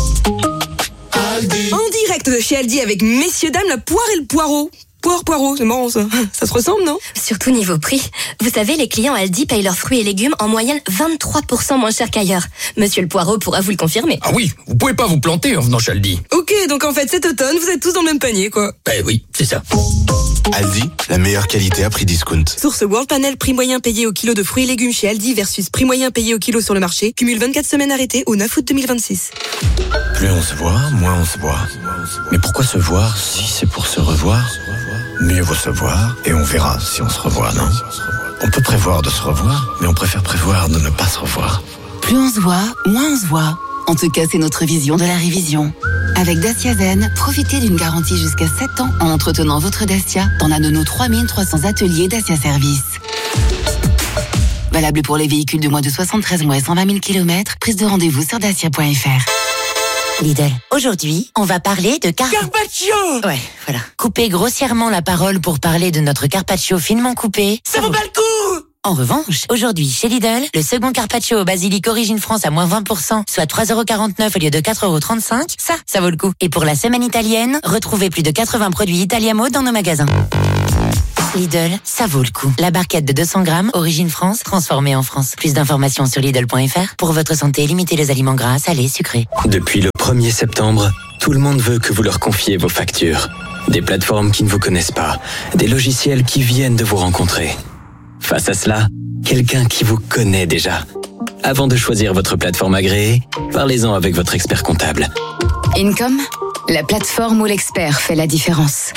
En direct de chez Aldi avec messieurs dames la poire et le poireau. Poireau, c'est marrant ça. Ça se ressemble, non? Surtout niveau prix. Vous savez, les clients Aldi payent leurs fruits et légumes en moyenne 23% moins cher qu'ailleurs. Monsieur le Poireau pourra vous le confirmer. Ah oui, vous pouvez pas vous planter en venant chez Aldi. Ok, donc en fait cet automne, vous êtes tous dans le même panier, quoi. Ben oui, c'est ça. Aldi, la meilleure qualité à prix discount. Source World Panel, prix moyen payé au kilo de fruits et légumes chez Aldi versus prix moyen payé au kilo sur le marché. Cumule 24 semaines arrêtées au 9 août 2026. Plus on se voit, moins on se voit. Mais pourquoi se voir si c'est pour se revoir? Mieux vaut se voir et on verra si on se revoit, non? On peut prévoir de se revoir, mais on préfère prévoir de ne pas se revoir. Plus on se voit, moins on se voit. En tout cas, c'est notre vision de la révision. Avec Dacia Zen, profitez d'une garantie jusqu'à 7 ans en entretenant votre Dacia dans l'un de nos 3300 ateliers Dacia Service. Valable pour les véhicules de moins de 73 mois et 120 000 km. Prise de rendez-vous sur dacia.fr. Lidl. Aujourd'hui, on va parler de Carpaccio. Ouais, voilà. Couper grossièrement la parole pour parler de notre carpaccio finement coupé. Ça vaut pas le coup. En revanche, aujourd'hui, chez Lidl, le second carpaccio au basilic Origine France à moins 20%, soit 3,49€ au lieu de 4,35€, ça vaut le coup. Et pour la semaine italienne, retrouvez plus de 80 produits Italiamo dans nos magasins. Lidl, ça vaut le coup. La barquette de 200 grammes, Origine France, transformée en France. Plus d'informations sur Lidl.fr. Pour votre santé, limitez les aliments gras, salés, sucrés. Depuis le 1er septembre, tout le monde veut que vous leur confiez vos factures. Des plateformes qui ne vous connaissent pas, des logiciels qui viennent de vous rencontrer. Face à cela, quelqu'un qui vous connaît déjà. Avant de choisir votre plateforme agréée, parlez-en avec votre expert comptable. Income, la plateforme où l'expert fait la différence.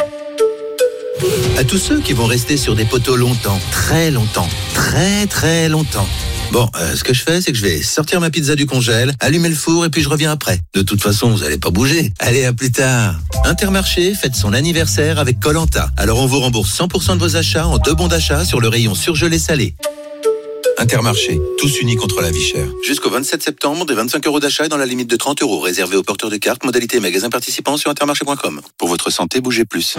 À tous ceux qui vont rester sur des poteaux longtemps, très longtemps, très très longtemps. Bon, ce que je fais, c'est que je vais sortir ma pizza du congèle, allumer le four et puis je reviens après. De toute façon, vous allez pas bouger. Allez, à plus tard. Intermarché fête son anniversaire avec Koh-Lanta. Alors on vous rembourse 100% de vos achats en 2 bons d'achat sur le rayon surgelé salé. Intermarché, tous unis contre la vie chère. Jusqu'au 27 septembre, des 25€ d'achat dans la limite de 30€, réservé aux porteurs de cartes, modalité magasin participant sur intermarché.com. Pour votre santé, bougez plus.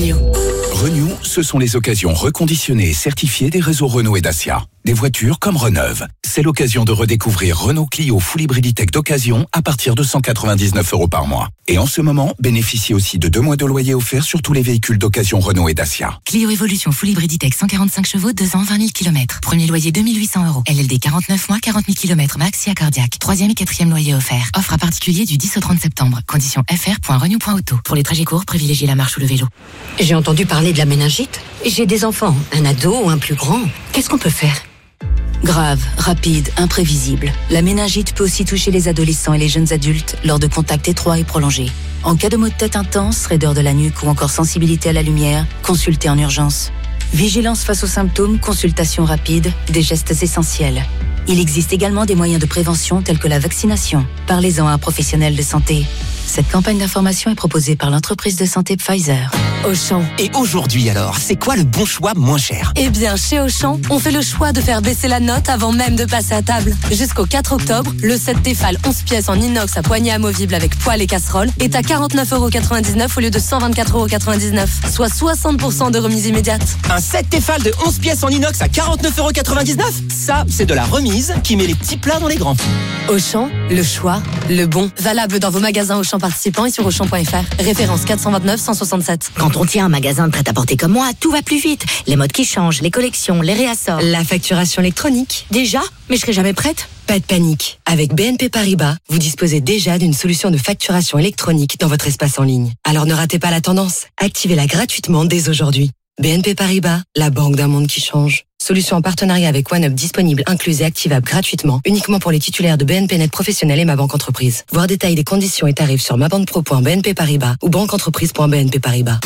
Renew, ce sont les occasions reconditionnées et certifiées des réseaux Renault et Dacia. Des voitures comme Reneuve. C'est l'occasion de redécouvrir Renault Clio Full Hybriditech d'occasion à partir de 199€ par mois. Et en ce moment, bénéficiez aussi de 2 mois de loyer offert sur tous les véhicules d'occasion Renault et Dacia. Clio Evolution Full Hybriditech 145 chevaux, 2 ans, 20 000 km. Premier loyer 2800€. LLD 49 mois, 40 000 km max, SIA cardiaque. 3e et 4e loyer offert. Offre à particulier du 10 au 30 septembre. Conditions fr.renew.auto. Pour les trajets courts, privilégiez la marche ou le vélo. J'ai entendu parler de la méningite. J'ai des enfants, un ado ou un plus grand. Qu'est-ce qu'on peut faire ? Grave, rapide, imprévisible. La méningite peut aussi toucher les adolescents et les jeunes adultes lors de contacts étroits et prolongés. En cas de maux de tête intense, raideur de la nuque ou encore sensibilité à la lumière, consultez en urgence. Vigilance face aux symptômes, consultation rapide, des gestes essentiels. Il existe également des moyens de prévention tels que la vaccination. Parlez-en à un professionnel de santé. Cette campagne d'information est proposée par l'entreprise de santé Pfizer. Auchan. Et aujourd'hui alors, c'est quoi le bon choix moins cher ? Eh bien, chez Auchan, on fait le choix de faire baisser la note avant même de passer à table. Jusqu'au 4 octobre, le set Tefal 11 pièces en inox à poignée amovible avec poêle et casserole est à 49,99€ au lieu de 124,99€, soit 60% de remise immédiate. Un set Tefal de 11 pièces en inox à 49,99€. Ça, c'est de la remise qui met les petits plats dans les grands. Auchan, le choix, le bon. Valable dans vos magasins Auchan participants et sur Auchan.fr. Référence 429 167. Quand on tient un magasin de prêt-à-porter comme moi, tout va plus vite. Les modes qui changent, les collections, les réassorts. La facturation électronique. Déjà ? Mais je serai jamais prête. Pas de panique. Avec BNP Paribas, vous disposez déjà d'une solution de facturation électronique dans votre espace en ligne. Alors ne ratez pas la tendance. Activez-la gratuitement dès aujourd'hui. BNP Paribas, la banque d'un monde qui change. Solution en partenariat avec OneUp disponible, incluse et activable gratuitement, uniquement pour les titulaires de BNP Net Professionnel et Ma Banque Entreprise. Voir détails des conditions et tarifs sur mabanquepro.bnp Paribas ou banqueentreprise.bnp Paribas.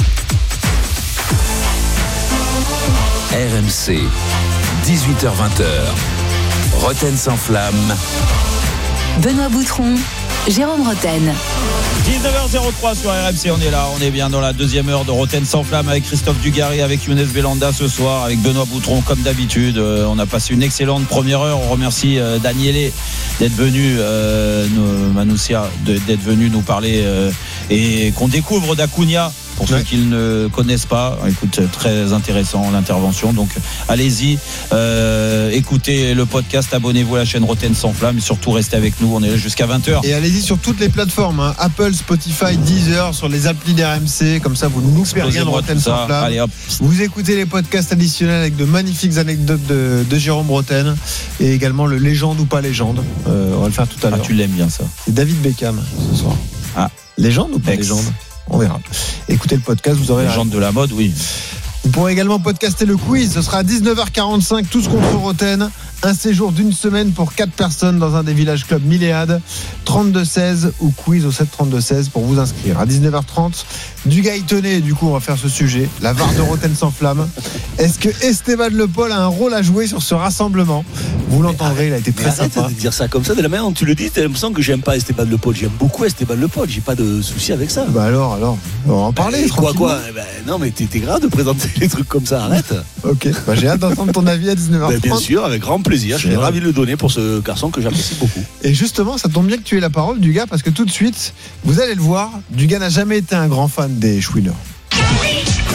RMC, 18h-20h. Roten sans flamme. Benoît Boutron, Jérôme Roten. 19h03 sur RMC, on est là, on est bien dans la deuxième heure de Roten sans flamme avec Christophe Dugarry, avec Younes Belanda ce soir, avec Benoît Boutron comme d'habitude. On a passé une excellente première heure. On remercie Daniele d'être venu, Manoussia, d'être venu nous parler et qu'on découvre d'Acuna. Pour ceux qui ne connaissent pas, écoute, très intéressant l'intervention. Donc allez-y, écoutez le podcast, abonnez-vous à la chaîne Roten sans flamme et surtout restez avec nous, on est là jusqu'à 20h. Et allez-y sur toutes les plateformes, hein. Apple, Spotify, Deezer, sur les applis d'RMC, comme ça vous ne loupez rien de Roten sans flamme. Allez, hop. Vous écoutez les podcasts additionnels avec de magnifiques anecdotes de Jérôme Roten et également le légende ou pas légende. On va le faire tout à l'heure. Tu l'aimes bien ça. C'est David Beckham ce soir. Ah, légende ou pas légende ? On verra. Écoutez le podcast, vous aurez... Légende de la mode, oui. Vous pourrez également podcaster le quiz. Ce sera à 19h45, tous contre Roten. Un séjour d'une semaine pour 4 personnes dans un des villages clubs Milléade. 32-16 ou quiz au 7-32-16 pour vous inscrire. À 19h30, du Gaëtonnet, du coup, on va faire ce sujet. La VAR de Roten sans flamme. Est-ce que Esteban Le Paul a un rôle à jouer sur ce rassemblement ? Vous l'entendrez, il a été très sympa. Arrête de dire ça comme ça, de la manière dont tu le dis, t'as l'impression que j'aime pas Esteban Le Paul. J'aime beaucoup Esteban Le Paul, j'ai pas de souci avec ça. Bah alors, on va en parler. Quoi non, mais t'es grave de présenter les trucs comme ça, arrête. Ok, j'ai hâte d'entendre ton avis à 19h30. Bien sûr, avec grand plaisir, je serais ravi de le donner pour ce garçon que j'apprécie beaucoup. Et justement, ça tombe bien que tu aies la parole, Dugas, parce que tout de suite, vous allez le voir, Dugas n'a jamais été un grand fan des Chouineurs.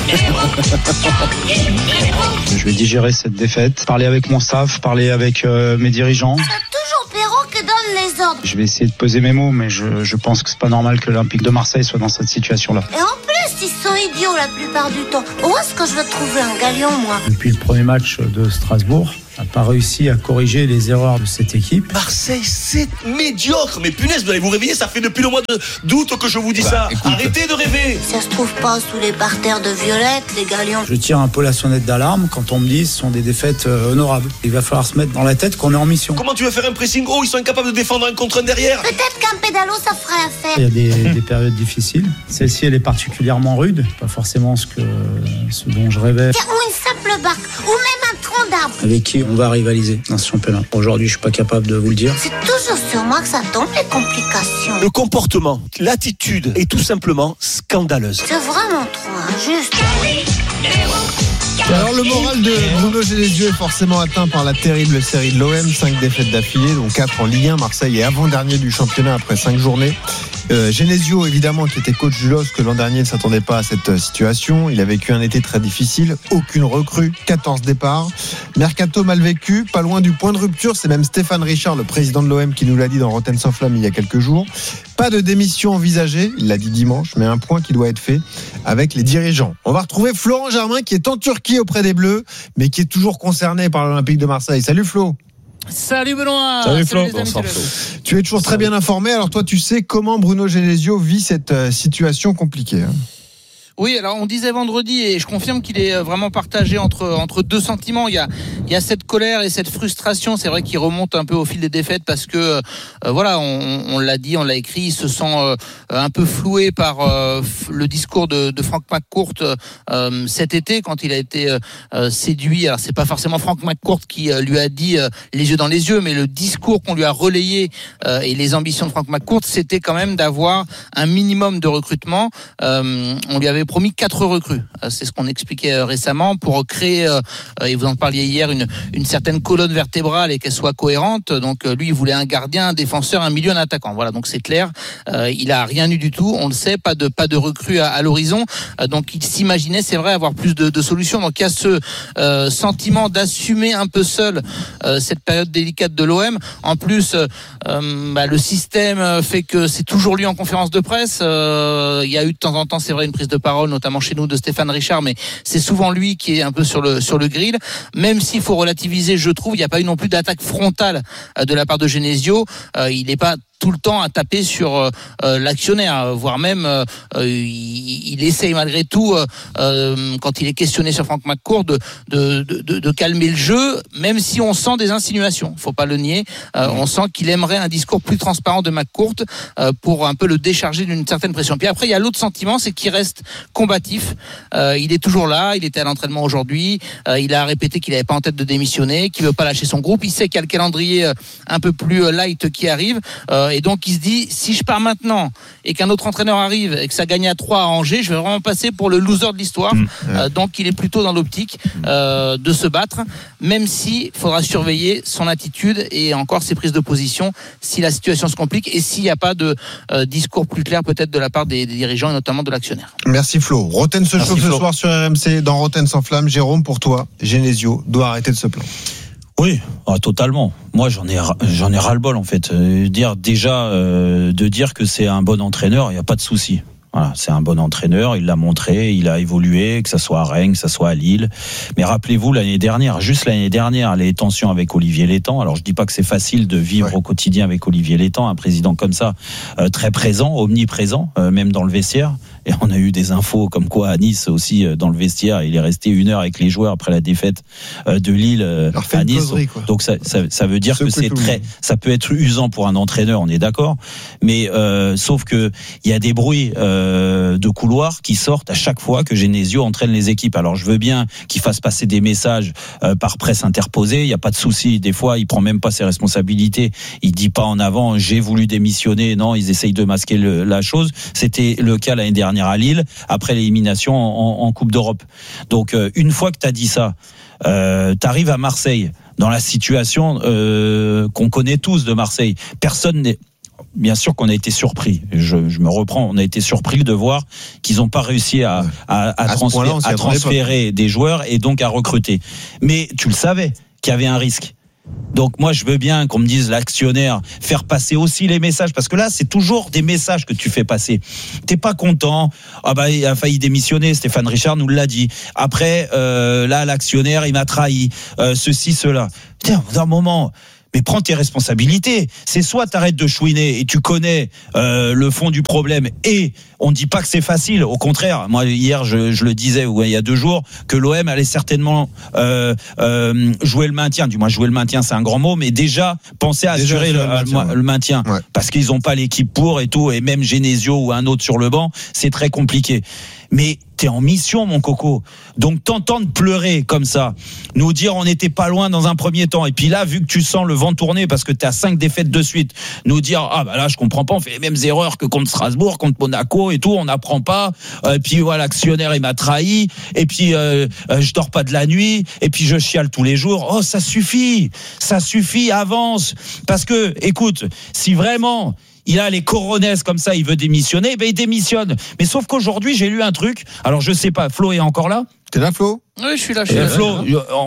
Je vais digérer cette défaite, parler avec mon staff, parler avec mes dirigeants. C'est toujours Perrault qui donne les ordres. Je vais essayer de peser mes mots, mais je pense que c'est pas normal que l'Olympique de Marseille soit dans cette situation-là. Et en plus, ils sont idiots la plupart du temps. Où est-ce que je vais trouver un galion, moi ? Depuis le premier match de Strasbourg, n'a pas réussi à corriger les erreurs de cette équipe. Marseille, c'est médiocre. Mais punaise, vous allez vous réveiller, ça fait depuis le mois d'août que je vous dis ça. Écoute, arrêtez de rêver. Ça se trouve pas sous les parterres de violettes, les galions. Je tire un peu la sonnette d'alarme quand on me dit que ce sont des défaites honorables. Il va falloir se mettre dans la tête qu'on est en mission. Comment tu veux faire un pressing ? Oh, ils sont incapables de défendre un contre un derrière. Peut-être qu'un pédalo, ça ferait affaire. Il y a des périodes difficiles. Celle-ci, elle est particulièrement rude. Pas forcément ce dont je rêvais. Ou une simple barque, ou même un tronc d'arbre. Avec qui on va rivaliser dans ce championnat. Aujourd'hui, je suis pas capable de vous le dire. C'est toujours sur moi que ça tombe, les complications. Le comportement, l'attitude est tout simplement scandaleuse. C'est vraiment trop injuste. Alors le moral de Bruno Genesio est forcément atteint par la terrible série de l'OM, 5 défaites d'affilée, dont 4 en Ligue 1. Marseille est avant-dernier du championnat après 5 journées. Genesio, évidemment, qui était coach du LOSC l'an dernier, ne s'attendait pas à cette situation. Il a vécu un été très difficile, aucune recrue, 14 départs. Mercato mal vécu, pas loin du point de rupture. C'est même Stéphane Richard, le président de l'OM, qui nous l'a dit dans Rotten sans flamme il y a quelques jours. Pas de démission envisagée, il l'a dit dimanche, mais un point qui doit être fait avec les dirigeants. On va retrouver Florent Germain, qui est en Turquie auprès des Bleus, mais qui est toujours concerné par l'Olympique de Marseille. Salut Flo. Salut Benoît. Salut Flo. Bonsoir Flo. Tu es toujours très bien informé. Alors toi, tu sais comment Bruno Genesio vit cette situation compliquée, hein ? Oui, alors on disait vendredi, et je confirme qu'il est vraiment partagé entre deux sentiments. Il y a cette colère et cette frustration, c'est vrai, qui remonte un peu au fil des défaites, parce que voilà, on l'a dit, on l'a écrit, il se sent un peu floué par le discours de Frank McCourt cet été, quand il a été séduit. Alors c'est pas forcément Frank McCourt qui lui a dit les yeux dans les yeux, mais le discours qu'on lui a relayé et les ambitions de Frank McCourt, c'était quand même d'avoir un minimum de recrutement. On lui avait promis 4 recrues. C'est ce qu'on expliquait récemment, pour créer, et vous en parliez hier, une certaine colonne vertébrale et qu'elle soit cohérente. Donc lui, il voulait un gardien, un défenseur, un milieu, un attaquant. Voilà, donc c'est clair. Il a rien eu du tout. On le sait, pas de recrues à l'horizon. Donc il s'imaginait, c'est vrai, avoir plus de solutions. Donc il y a ce sentiment d'assumer un peu seul cette période délicate de l'OM. En plus, le système fait que c'est toujours lui en conférence de presse. Il y a eu de temps en temps, c'est vrai, une prise de parole, notamment chez nous, de Stéphane Richard, mais c'est souvent lui qui est un peu sur le grill. Même s'il faut relativiser, je trouve, il n'y a pas eu non plus d'attaque frontale de la part de Genesio. Il n'est pas tout le temps à taper sur l'actionnaire, voire même il essaye malgré tout, quand il est questionné sur Frank McCourt, de calmer le jeu, même si on sent des insinuations, faut pas le nier. On sent qu'il aimerait un discours plus transparent de McCourt pour un peu le décharger d'une certaine pression. Puis après, il y a l'autre sentiment, c'est qu'il reste combatif. Il est toujours là, il était à l'entraînement aujourd'hui, il a répété qu'il n'avait pas en tête de démissionner, qu'il veut pas lâcher son groupe, il sait qu'il y a le calendrier un peu plus light qui arrive, et donc il se dit, si je pars maintenant et qu'un autre entraîneur arrive et que ça gagne à 3 à Angers, je vais vraiment passer pour le loser de l'histoire. Donc il est plutôt dans l'optique de se battre, même si il faudra surveiller son attitude et encore ses prises de position si la situation se complique et s'il n'y a pas de discours plus clair peut-être de la part des dirigeants et notamment de l'actionnaire. Merci Flo. Roten se chauffe ce soir sur RMC dans Roten sans flamme. Jérôme, pour toi, Genesio doit arrêter de se plaindre. Oui, totalement. Moi, j'en ai ras-le-bol, en fait. De dire que c'est un bon entraîneur, il n'y a pas de souci. Voilà, c'est un bon entraîneur, il l'a montré, il a évolué, que ça soit à Rennes, que ça soit à Lille. Mais rappelez-vous, l'année dernière, les tensions avec Olivier Létang. Alors, je dis pas que c'est facile de vivre au quotidien avec Olivier Létang, un président comme ça, très présent, omniprésent, même dans le vestiaire. Et on a eu des infos comme quoi à Nice aussi, dans le vestiaire, il est resté 1 heure avec les joueurs après la défaite de Lille à Nice. Donc ça veut dire que ça peut être usant pour un entraîneur, on est d'accord. Mais sauf que il y a des bruits de couloirs qui sortent à chaque fois que Genesio entraîne les équipes. Alors je veux bien qu'il fasse passer des messages par presse interposée, il y a pas de souci. Des fois, il prend même pas ses responsabilités. Il dit pas en avant, j'ai voulu démissionner. Non, ils essayent de masquer la chose. C'était le cas l'année dernière à Lille, après l'élimination en Coupe d'Europe. Donc, une fois que tu as dit ça, t'arrives à Marseille, dans la situation qu'on connaît tous de Marseille. Personne n'est... bien sûr qu'on a été surpris. Je me reprends. On a été surpris de voir qu'ils n'ont pas réussi à transférer des joueurs et donc à recruter. Mais tu le savais qu'il y avait un risque. Donc moi je veux bien qu'on me dise l'actionnaire, faire passer aussi les messages, parce que là c'est toujours des messages que tu fais passer. T'es pas content, il a failli démissionner, Stéphane Richard nous l'a dit. Après là l'actionnaire il m'a trahi, ceci cela. Tiens, d'un moment. Mais prends tes responsabilités. C'est soit t'arrêtes de chouiner et tu connais le fond du problème, et on dit pas que c'est facile. Au contraire, moi hier je le disais, il y a 2 jours, que l'OM allait certainement jouer le maintien. Du moins jouer le maintien, c'est un grand mot, mais déjà penser à assurer le maintien, parce qu'ils ont pas l'équipe pour et tout, et même Genesio ou un autre sur le banc, c'est très compliqué. Mais t'es en mission, mon coco. Donc t'entendre pleurer comme ça, nous dire on n'était pas loin dans un premier temps, et puis là, vu que tu sens le vent tourner parce que t'as 5 défaites de suite, nous dire là je comprends pas, on fait les mêmes erreurs que contre Strasbourg, contre Monaco et tout, on n'apprend pas. Et puis voilà, l'actionnaire il m'a trahi, et puis je dors pas de la nuit, et puis je chiale tous les jours. Oh ça suffit, avance. Parce que écoute, si vraiment il a les coronesses comme ça, il veut démissionner, il démissionne. Mais sauf qu'aujourd'hui, j'ai lu un truc. Alors, je sais pas, Flo est encore là ? T'es là, Flo ? Oui, je suis là. Flo,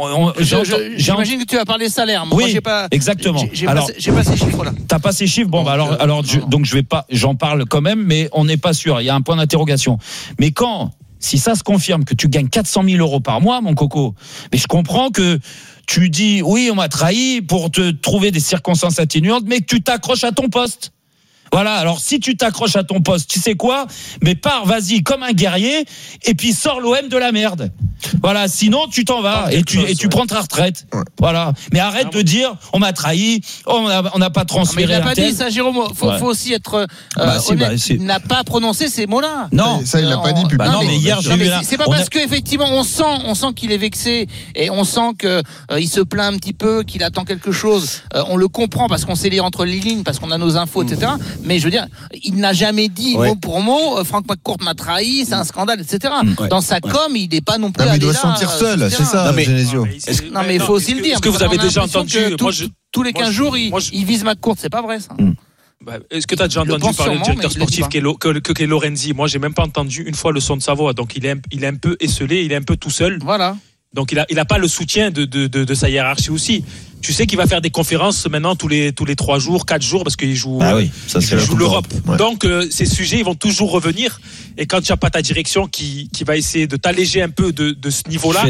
j'imagine que tu vas parler salaire. Moi, oui, j'ai pas, exactement. J'ai pas ces chiffres-là. T'as pas ces chiffres ? Bon, donc je vais pas, j'en parle quand même, mais on n'est pas sûr. Il y a un point d'interrogation. Mais si ça se confirme que tu gagnes 400 000 euros par mois, mon coco, mais je comprends que tu dis, oui, on m'a trahi pour te trouver des circonstances atténuantes, mais que tu t'accroches à ton poste. Voilà, alors si tu t'accroches à ton poste, tu sais quoi ? Mais pars, vas-y, comme un guerrier, et puis sors l'OM de la merde. Voilà, sinon tu t'en vas et tu prends ta retraite. Ouais. Voilà, mais arrête de dire on m'a trahi, on n'a pas transféré. Mais il n'a pas dit ça, Jérôme. Faut aussi être honnête. Il n'a pas prononcé ces mots-là. Non, ça il l'a pas dit publiquement. Non, mais hier j'ai vu. C'est pas parce qu'effectivement on sent qu'il est vexé, et on sent que il se plaint un petit peu, qu'il attend quelque chose. On le comprend parce qu'on sait lire entre les lignes, parce qu'on a nos infos, etc. Mais je veux dire, il n'a jamais dit mot pour mot Franck McCourt m'a trahi, c'est un scandale, etc. Dans sa com, il n'est pas non plus. Il doit se sentir seul, c'est ça, Genesio. Non, mais il faut aussi le dire. Est-ce que vous avez déjà entendu tous les 15 jours, il vise McCourt, c'est pas vrai ça. Est-ce que tu as déjà entendu parler du directeur sportif qui est Lorenzi ? Moi, j'ai même pas entendu une fois le son de sa voix. Donc, il est un peu esselé, il est un peu tout seul. Voilà. Donc, il a pas le soutien de sa hiérarchie aussi. Tu sais qu'il va faire des conférences maintenant tous les 3 jours, 4 jours, parce qu'il joue, il joue l'Europe. Ouais. Donc, ces sujets, ils vont toujours revenir. Et quand tu n'as pas ta direction qui va essayer de t'alléger un peu de ce niveau-là,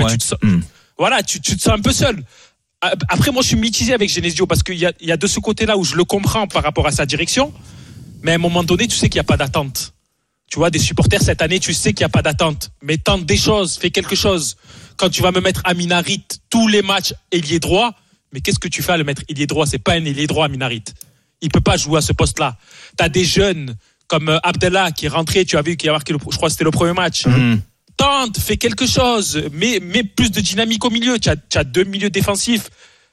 voilà, tu te sens un peu seul. Après, moi, je suis mitigé avec Genesio, parce qu'il y a de ce côté-là où je le comprends par rapport à sa direction. Mais à un moment donné, tu sais qu'il n'y a pas d'attente. Tu vois, des supporters cette année, tu sais qu'il n'y a pas d'attente. Mais tente des choses, fais quelque chose. Quand tu vas me mettre Amin Harit tous les matchs ailier droit, mais qu'est-ce que tu fais à le mettre ailier droit ? C'est pas un ailier droit, Amin Harit. Il peut pas jouer à ce poste-là. T'as des jeunes comme Abdallah qui est rentré, tu as vu qu'il a marqué, je crois que c'était le premier match. Tente, fais quelque chose, mets plus de dynamique au milieu. Tu as 2 milieux défensifs.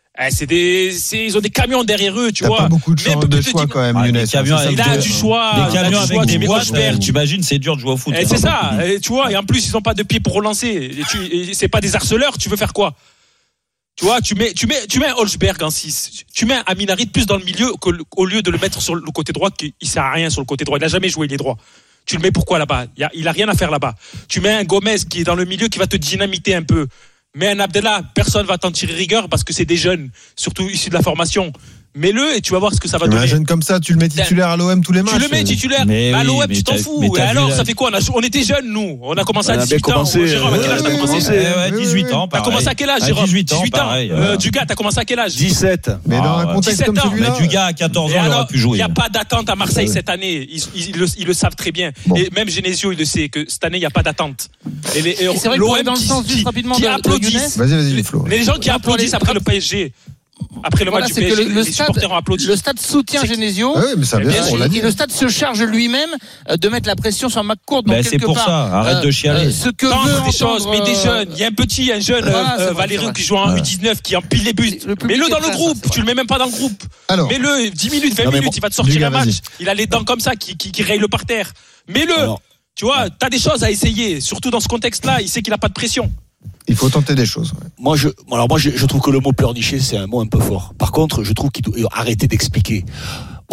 Ils ont des camions derrière eux, tu vois. Pas beaucoup de choix quand même, Younes. Il a du choix. Des camions avec des boîtes, tu imagines, c'est dur de jouer au foot. C'est ça, tu vois. Et en plus, ils n'ont pas de pied pour relancer. C'est pas des harceleurs, tu veux faire quoi ? Tu vois, tu mets un Holzberg en 6. Tu mets un Amin Harit plus dans le milieu au lieu de le mettre sur le côté droit, qui sert à rien sur le côté droit. Il n'a jamais joué, il est droit. Tu le mets pourquoi là-bas ? Il a rien à faire là-bas. Tu mets un Gomez qui est dans le milieu, qui va te dynamiter un peu. Mais un Abdallah, personne va t'en tirer rigueur parce que c'est des jeunes, surtout issus de la formation. Mets-le et tu vas voir ce que ça va donner. Un jeune comme ça, tu le mets titulaire à l'OM tous les matchs. Tu le mets titulaire à l'OM, tu t'en fous. Et alors, ça fait quoi ? On était jeunes, nous. On a commencé à 18 ans. Jérôme, à quel âge t'as commencé ? 18 ans. T'as commencé à quel âge, Jérôme ? 18 ans. Dugas, t'as commencé à quel âge ? 17. Mais dans un contexte comme celui-là. Dugas, à 14 ans, il aurait pu jouer. Il n'y a pas d'attente à Marseille cette année. Ils le savent très bien. Et même Genesio, il le sait, que cette année, il n'y a pas d'attente. Et c'est vrai que dans le sens juste rapidement qui applaudissent. Vas-y, Flo. Les gens qui applaudissent après le PSG. Après le match du PSG, les supporters ont applaudi. Le stade soutient Genesio. Ah oui, mais ça bien, on l'a dit. Et le stade se charge lui-même de mettre la pression sur McCourt. Donc c'est pour ça. Arrête de chialer. Ce que veut des choses, mais des jeunes. Il y a un jeune Valérian qui joue en U19 qui empile les buts. Mets-le dans le groupe. Tu le mets même pas dans le groupe. Mets-le 10 minutes, 20 minutes. Il va te sortir un match. Il a les dents comme ça qui rayent le parterre. Mets-le. Tu vois, t'as des choses à essayer. Surtout dans ce contexte-là, il sait qu'il n'a pas de pression. Il faut tenter des choses. Ouais. Moi, je trouve que le mot pleurnicher, c'est un mot un peu fort. Par contre, je trouve qu'il doit arrêter d'expliquer.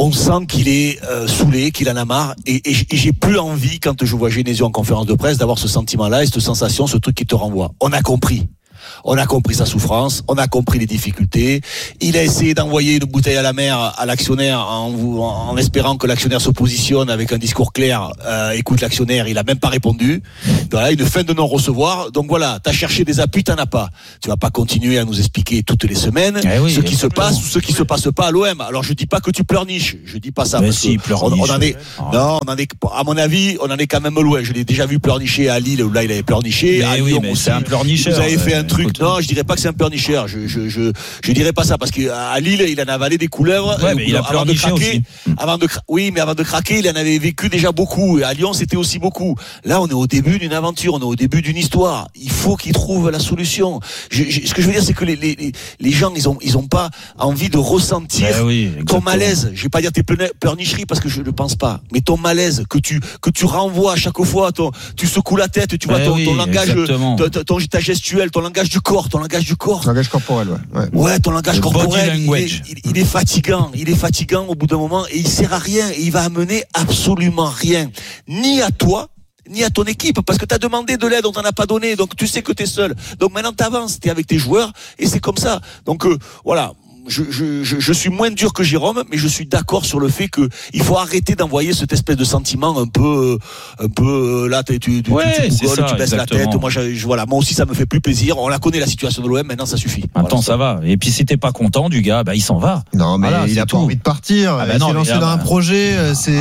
on sent qu'il est saoulé, qu'il en a marre, et j'ai plus envie, quand je vois Genesio en conférence de presse, d'avoir ce sentiment-là et cette sensation, ce truc qui te renvoie. On a compris sa souffrance, on a compris les difficultés. Il a essayé d'envoyer une bouteille à la mer à l'actionnaire en espérant que l'actionnaire se positionne avec un discours clair. Écoute l'actionnaire, il a même pas répondu. Voilà, une fin de non-recevoir. Donc voilà, t'as cherché des appuis, t'en as pas. Tu vas pas continuer à nous expliquer toutes les semaines ce qui se passe ou ce qui se passe pas à l'OM. Alors je dis pas que tu pleurniches, je dis pas ça. Mais parce si, que on en est, non, on en est, à mon avis, on en est quand même loin. Je l'ai déjà vu pleurnicher à Lille où là il avait pleurniché. Mais oui, mais c'est un pleurnicheur. Vous avez fait un truc. Non, je dirais pas que c'est un pleurnicheur. Je dirais pas ça parce qu'à Lille, il en a avalé des couleuvres. Ouais, mais il a pleurniché aussi. Oui, mais avant de craquer, il en avait vécu déjà beaucoup. Et à Lyon, c'était aussi beaucoup. Là, on est au début d'une aventure, on est au début d'une histoire. Il faut qu'il trouve la solution. Ce que je veux dire, c'est que les gens, ils ont pas envie de ressentir ton malaise. Je vais pas dire tes pleurnicheries parce que je ne pense pas. Mais ton malaise que tu renvoies à chaque fois, tu secoues la tête, tu vois ton langage, ta gestuelle, ton langage du corps. Langage corporel, ouais, ton langage corporel, il est fatigant. Il est fatigant au bout d'un moment et il sert à rien et il va amener absolument rien. Ni à toi, ni à ton équipe, parce que t'as demandé de l'aide, on t'en a pas donné, donc tu sais que t'es seul. Donc maintenant t'avances, t'es avec tes joueurs et c'est comme ça. Donc voilà. Je suis moins dur que Jérôme, mais je suis d'accord sur le fait que il faut arrêter d'envoyer cette espèce de sentiment un peu là tu rigoles, tu baisses la tête. Moi voilà, moi aussi ça me fait plus plaisir. On la connaît la situation de l'OM, maintenant ça suffit. Maintenant ça va. Et puis si t'es pas content du gars, il s'en va. Non mais il a pas envie de partir. Il s'est lancé dans un projet.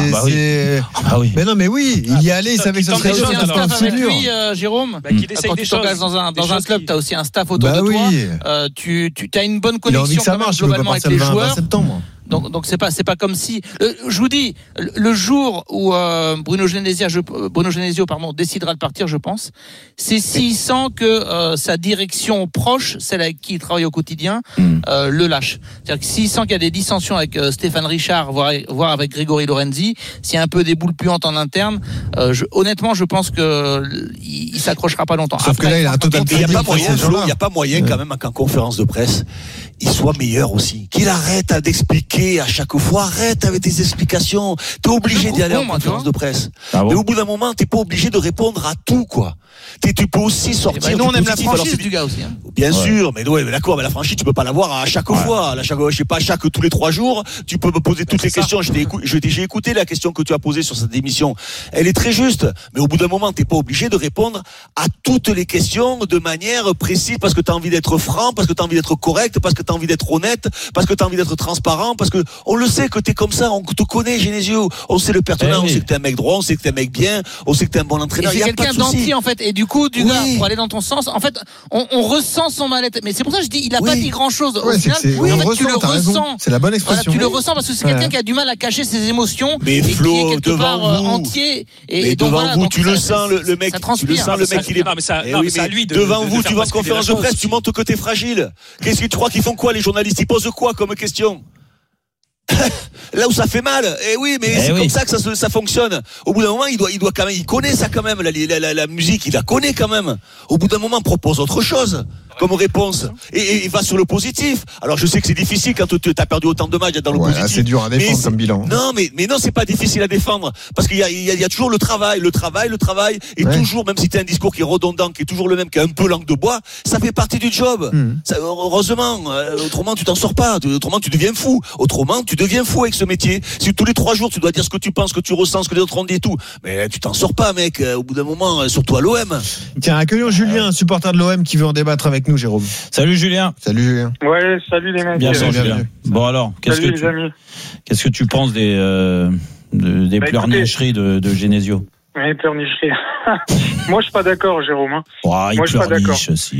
Mais non mais oui, il y allait, il savait que ça serait un staff avec lui, Jérôme. Quand tu t'engages dans un club, t'as aussi un staff autour de toi. Tu as une bonne connexion globalement avec les joueurs. Donc c'est pas comme si je vous dis le jour où Bruno Genesio décidera de partir, je pense, c'est s'il sent que sa direction proche, celle avec qui il travaille au quotidien, le lâche. C'est-à-dire que s'il sent qu'il y a des dissensions avec Stéphane Richard, voire avec Grégory Lorenzi, s'il y a un peu des boules puantes en interne, honnêtement je pense que il s'accrochera pas longtemps. Sauf que là il a un total. Il y a pas moyen quand même qu'en conférence de presse il soit meilleur aussi. Qu'il arrête d'expliquer à chaque fois. Arrête avec tes explications. T'es obligé d'y aller en conférence de presse. Mais au bout d'un moment, t'es pas obligé de répondre à tout, quoi. Tu peux aussi sortir. Nous, on aime la franchise du gars aussi. Bien sûr, mais d'accord, mais la franchise, tu peux pas l'avoir à chaque fois. Je sais pas, tous les 3 jours, tu peux me poser toutes les questions. J'ai écouté la question que tu as posée sur cette émission. Elle est très juste. Mais au bout d'un moment, t'es pas obligé de répondre à toutes les questions de manière précise parce que t'as envie d'être franc, parce que t'as envie d'être correct, parce que t'as envie d'être honnête, parce que t'as envie d'être transparent, parce que on le sait que t'es comme ça, on te connaît, Genesio. On sait le pertinent, on sait que t'es un mec droit, on sait que t'es un mec bien, on sait que t'es un bon entraîneur. Et c'est quelqu'un d'anti, en fait. Et du coup, gars, pour aller dans ton sens, en fait, on ressent son mal-être. Mais c'est pour ça que je dis, il a pas dit grand-chose. Au final, tu le ressens. C'est la bonne expression. Voilà, tu le ressens parce que c'est quelqu'un qui a du mal à cacher ses émotions. Mais Flo, qui est quelque part entier. Et devant vous, tu le sens, le mec. Tu le sens, le mec, il est. Non, mais c'est à lui de. Devant vous, tu vas en conférence de presse, tu montres que t'es fragile. Qu'est-ce que tu crois qu'ils font quoi, les journalistes? Ils posent quoi comme question? Là où ça fait mal, oui, mais c'est comme ça que ça fonctionne. Au bout d'un moment, il doit quand même, il connaît ça quand même, la musique, il la connaît quand même. Au bout d'un moment, propose autre chose comme réponse et va sur le positif. Alors je sais que c'est difficile quand tu as perdu autant de matchs dans le positif. C'est dur à défendre comme bilan. Non, mais non, c'est pas difficile à défendre parce qu'il y a toujours le travail et toujours, même si tu as un discours qui est redondant, qui est toujours le même, qui a un peu langue de bois, ça fait partie du job. Ça, heureusement, autrement tu t'en sors pas, autrement tu deviens fou. Autrement tu deviens fou avec ce métier. Si tous les 3 jours tu dois dire ce que tu penses, ce que tu ressens, ce que les autres ont dit et tout, mais tu t'en sors pas, mec. Au bout d'un moment, surtout à l'OM. Tiens, accueillons Julien, un supporter de l'OM qui veut en débattre avec nous, Jérôme. Salut Julien. Salut Julien. Ouais, salut les mecs. Bienvenue Julien. Bon alors, qu'est-ce que tu penses des pleurnicheries de Genesio? Oui, pleurnicheries. Moi, je suis pas d'accord, Jérôme. Moi, je suis pas d'accord.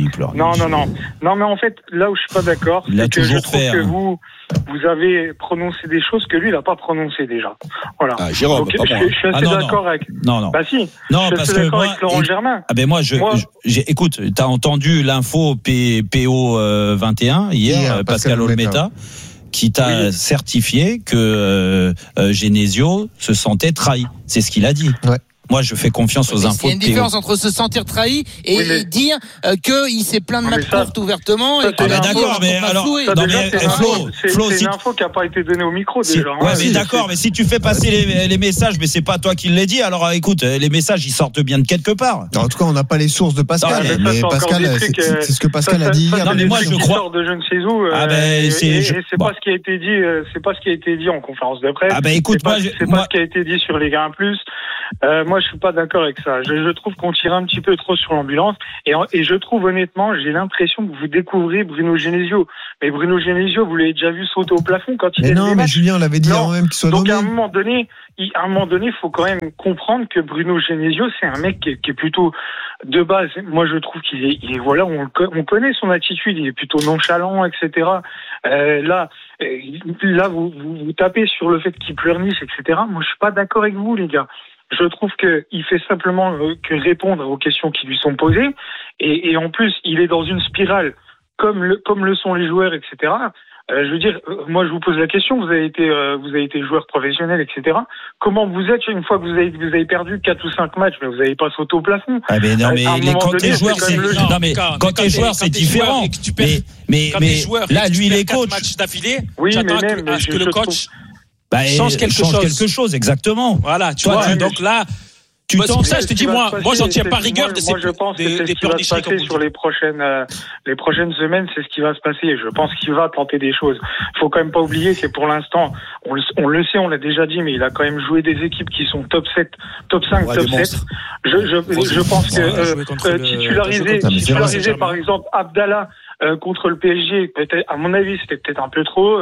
Non, mais en fait, là où je suis pas d'accord, c'est que je trouve que vous avez prononcé des choses que lui, il a pas prononcées déjà. Voilà. Ah, Jérôme, donc, je suis assez d'accord avec. Non. Bah si. Non, je suis assez d'accord avec Laurent Germain. Ah ben moi, écoute, t'as entendu l'info PO 21 hier, Pascal Olmeta, qui t'a certifié que Genesio se sentait trahi. C'est ce qu'il a dit. Ouais. moi je fais confiance aux infos. Il y a une différence entre se sentir trahi et dire qu'il s'est plaint de matchs courts ouvertement. D'accord, mais alors, c'est une info qui n'a pas été donnée au micro déjà. Ouais, mais d'accord, mais si tu fais passer les messages, mais c'est pas toi qui l'as dit. Alors écoute, les messages ils sortent bien de quelque part. En tout cas, on n'a pas les sources de Pascal. Mais Pascal, c'est ce que Pascal a dit hier. Non, mais moi je crois de je ne sais où. C'est pas ce qui a été dit. C'est pas ce qui a été dit en conférence de presse. Ah ben écoute, c'est pas ce qui a été dit sur les Ligue 1+. Moi, je suis pas d'accord avec ça. Je trouve qu'on tire un petit peu trop sur l'ambulance. Et je trouve honnêtement, j'ai l'impression que vous découvrez Bruno Genesio. Mais Bruno Genesio, vous l'avez déjà vu sauter au plafond quand il est. Non, mais Julien l'avait dit avant même qu'il soit nommé. Donc à un moment donné, il faut quand même comprendre que Bruno Genesio, c'est un mec qui est plutôt de base. Moi, je trouve qu'il est voilà, on connaît son attitude. Il est plutôt nonchalant, etc. Là, vous tapez sur le fait qu'il pleurniche, etc. Moi, je suis pas d'accord avec vous, les gars. Je trouve qu'il fait simplement que répondre aux questions qui lui sont posées. Et en plus, il est dans une spirale comme le sont les joueurs, etc. Je veux dire, moi je vous pose la question, vous avez été joueur professionnel, etc. Comment vous êtes une fois que vous avez perdu 4 ou 5 matchs, mais vous n'avez pas sauté au plafond. Ah mais non, mais quand t'es joueur, quand t'es joueur, c'est différent. Mais là, lui, il est coach. Matchs d'affilée. Oui, mais même à ce que le coach change quelque chose, exactement. Voilà, tu vois. Donc là. Ça, je te dis, moi, j'en tiens pas rigueur de ces je pense que c'est ce qui va se passer sur les prochaines semaines, c'est ce qui va se passer. Je pense qu'il va tenter des choses. Il faut quand même pas oublier que pour l'instant, on le sait, on l'a déjà dit, mais il a quand même joué des équipes qui sont top 7, top 5, top 7. Je pense que titulariser par exemple Abdallah contre le PSG, peut-être, à mon avis, c'était peut-être un peu trop.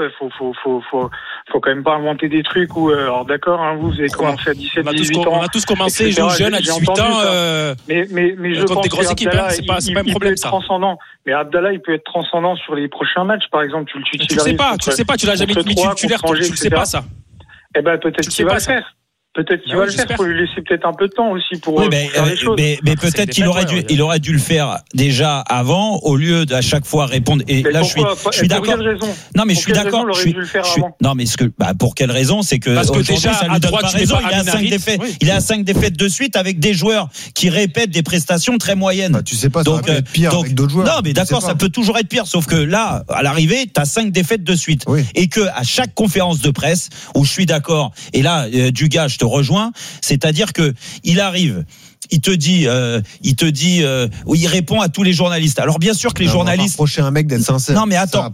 Faut quand même pas inventer des trucs où, alors d'accord, hein, vous avez commencé à 17, 18 ans. On a tous commencé jeune à 18 ans. Mais je pense que Abdallah, il peut être transcendant. Mais Abdallah, il peut être transcendant sur les prochains matchs, par exemple. Tu le tutularises. Tu le sais pas, tu l'as jamais mis titulaire, tu le sais pas ça. Eh ben, peut-être qu'il va le faire. Peut-être qu'il va le faire. Il faut lui laisser peut-être un peu de temps aussi pour faire les choses. Mais peut-être qu'il aurait dû le faire déjà avant, au lieu d'à chaque fois répondre. Et là, je suis d'accord. Pour quelle raison? Non, mais je suis d'accord. Non, mais pour quelle raison? C'est que parce que déjà ça lui donne pas raison. Il est à 5 défaites de suite avec des joueurs qui répètent des prestations très moyennes. Tu sais pas, ça peut être pire avec d'autres joueurs. Non, mais d'accord, ça peut toujours être pire. Sauf que là, à l'arrivée, t'as 5 défaites de suite. Et que à chaque conférence de presse, où je suis d'accord, et là, Dugas, je te rejoins, c'est-à-dire que il arrive. Il te dit, il répond à tous les journalistes. Alors bien sûr que les journalistes. On va reprocher un mec d'être sincère. Non mais attends,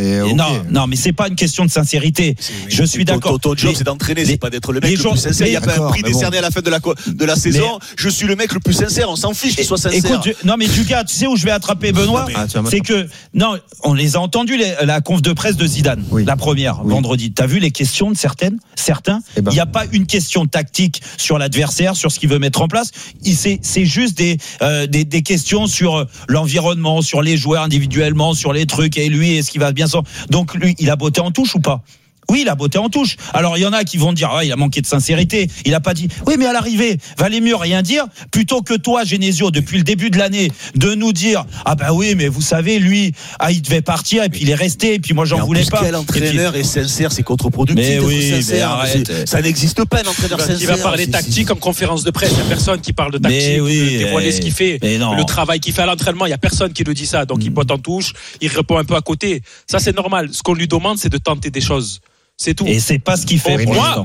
non mais c'est pas une question de sincérité. Je suis d'accord. Ton job c'est d'entraîner, c'est pas d'être le mec le plus sincère. Il y a pas un prix décerné à la fin de la saison. Je suis le mec le plus sincère. On s'en fiche qu'il soit sincère. Écoute, non mais Dugas, tu sais où je vais attraper Benoît, c'est que on les a entendus la conf de presse de Zidane, la première vendredi. T'as vu les questions de certains. Il n'y a pas une question tactique sur l'adversaire, sur ce qu'il veut mettre en place. C'est juste des questions sur l'environnement, sur les joueurs individuellement, sur les trucs, et lui, est-ce qu'il va bien sortir. Donc lui, il a botté en touche ou pas? Oui, il a botté en touche. Alors, il y en a qui vont dire, il a manqué de sincérité. Il a pas dit, oui, mais à l'arrivée, valait mieux rien dire, plutôt que toi, Genesio, depuis le début de l'année, de nous dire, oui, mais vous savez, lui, il devait partir, et puis il est resté, et puis moi, j'en voulais pas. Quel entraîneur est sincère, c'est contre-productif. Mais oui, mais arrête. Ça n'existe pas, un entraîneur sincère. Il va parler tactique en conférence de presse. Il n'y a personne qui parle de tactique, de dévoiler ce qu'il fait, le travail qu'il fait à l'entraînement. Il n'y a personne qui le dit ça. Donc, il botte en touche, il répond un peu à côté. Ça, c'est normal. Ce qu'on lui demande, c'est de tenter des choses. C'est tout. Et c'est pas ce qu'il fait.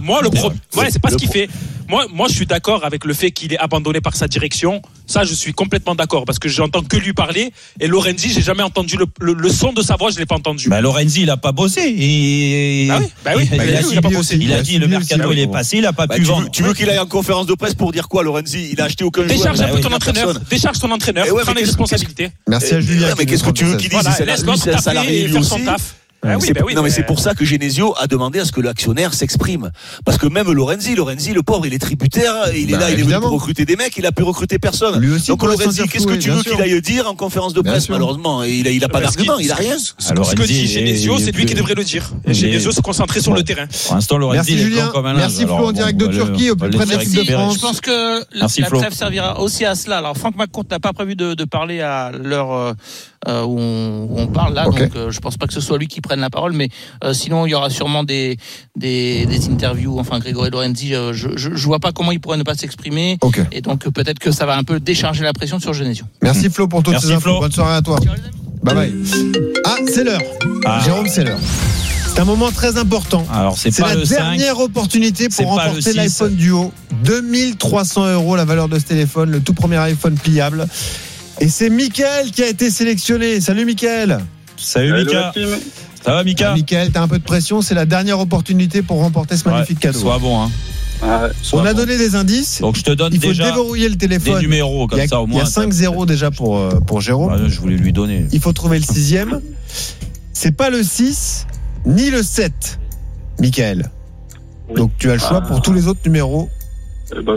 C'est pas ce qu'il fait. Moi, je suis d'accord avec le fait qu'il est abandonné par sa direction. Ça, je suis complètement d'accord parce que j'entends que lui parler. Et Lorenzi, j'ai jamais entendu le son de sa voix, je l'ai pas entendu. Lorenzi, il a pas bossé. Il a pas bossé. Il a dit le mercato il est passé, il a pas pu vendre. Tu veux qu'il aille en conférence de presse pour dire quoi, Lorenzi? Il a acheté aucun joueur. Décharge un peu ton entraîneur. Décharge ton entraîneur. Prends les responsabilités. Merci à Julien. Mais qu'est-ce que tu veux qu'il dise? C'est un salarié lui aussi. Mais c'est pour ça que Genesio a demandé à ce que l'actionnaire s'exprime. Parce que même Lorenzi, le pauvre, il est tributaire, il est là, il est venu pour recruter des mecs, il a pu recruter personne. Donc Lorenzi, qu'est-ce que tu veux qu'il aille dire en conférence de presse? Malheureusement, il a pas d'argument, il a rien. Ce que dit Genesio, c'est lui qui devrait le dire. Genesio se concentrer sur le terrain. Pour l'instant, Lorenzi, merci Julien. Merci Flo en direct de Turquie, au plus près de l'équipe de France. Je pense que la trêve servira aussi à cela. Alors Franck McCourt n'a pas prévu de parler à leur où on parle là. Okay. Donc je pense pas que ce soit lui qui prenne la parole, mais sinon il y aura sûrement des interviews. Enfin, Grégory Lorenzi, je vois pas comment il pourrait ne pas s'exprimer. Okay. Et donc peut-être que ça va un peu décharger la pression sur Genesio. Merci Flo pour toutes ces infos. Bonne soirée à toi. Bye bye. Ah, c'est l'heure. Jérôme, c'est l'heure. C'est un moment très important. Alors, c'est pas la dernière opportunité pour remporter l'iPhone Duo. 2300 € la valeur de ce téléphone, le tout premier iPhone pliable. Et c'est Mickaël qui a été sélectionné. Salut Mickaël. Salut Mika. Ça va Mika? Mickaël, t'as un peu de pression. C'est la dernière opportunité pour remporter ce magnifique cadeau. Sois bon, hein. On a donné des indices. Donc je te donne il faut déjà déverrouiller le téléphone. Des numéros comme ça au moins. Il y a 5-0 déjà pour Jérôme. Je voulais lui donner. Il faut trouver le 6e. C'est pas le 6 ni le 7, Mickaël. Donc tu as le choix pour tous les autres numéros. Je vais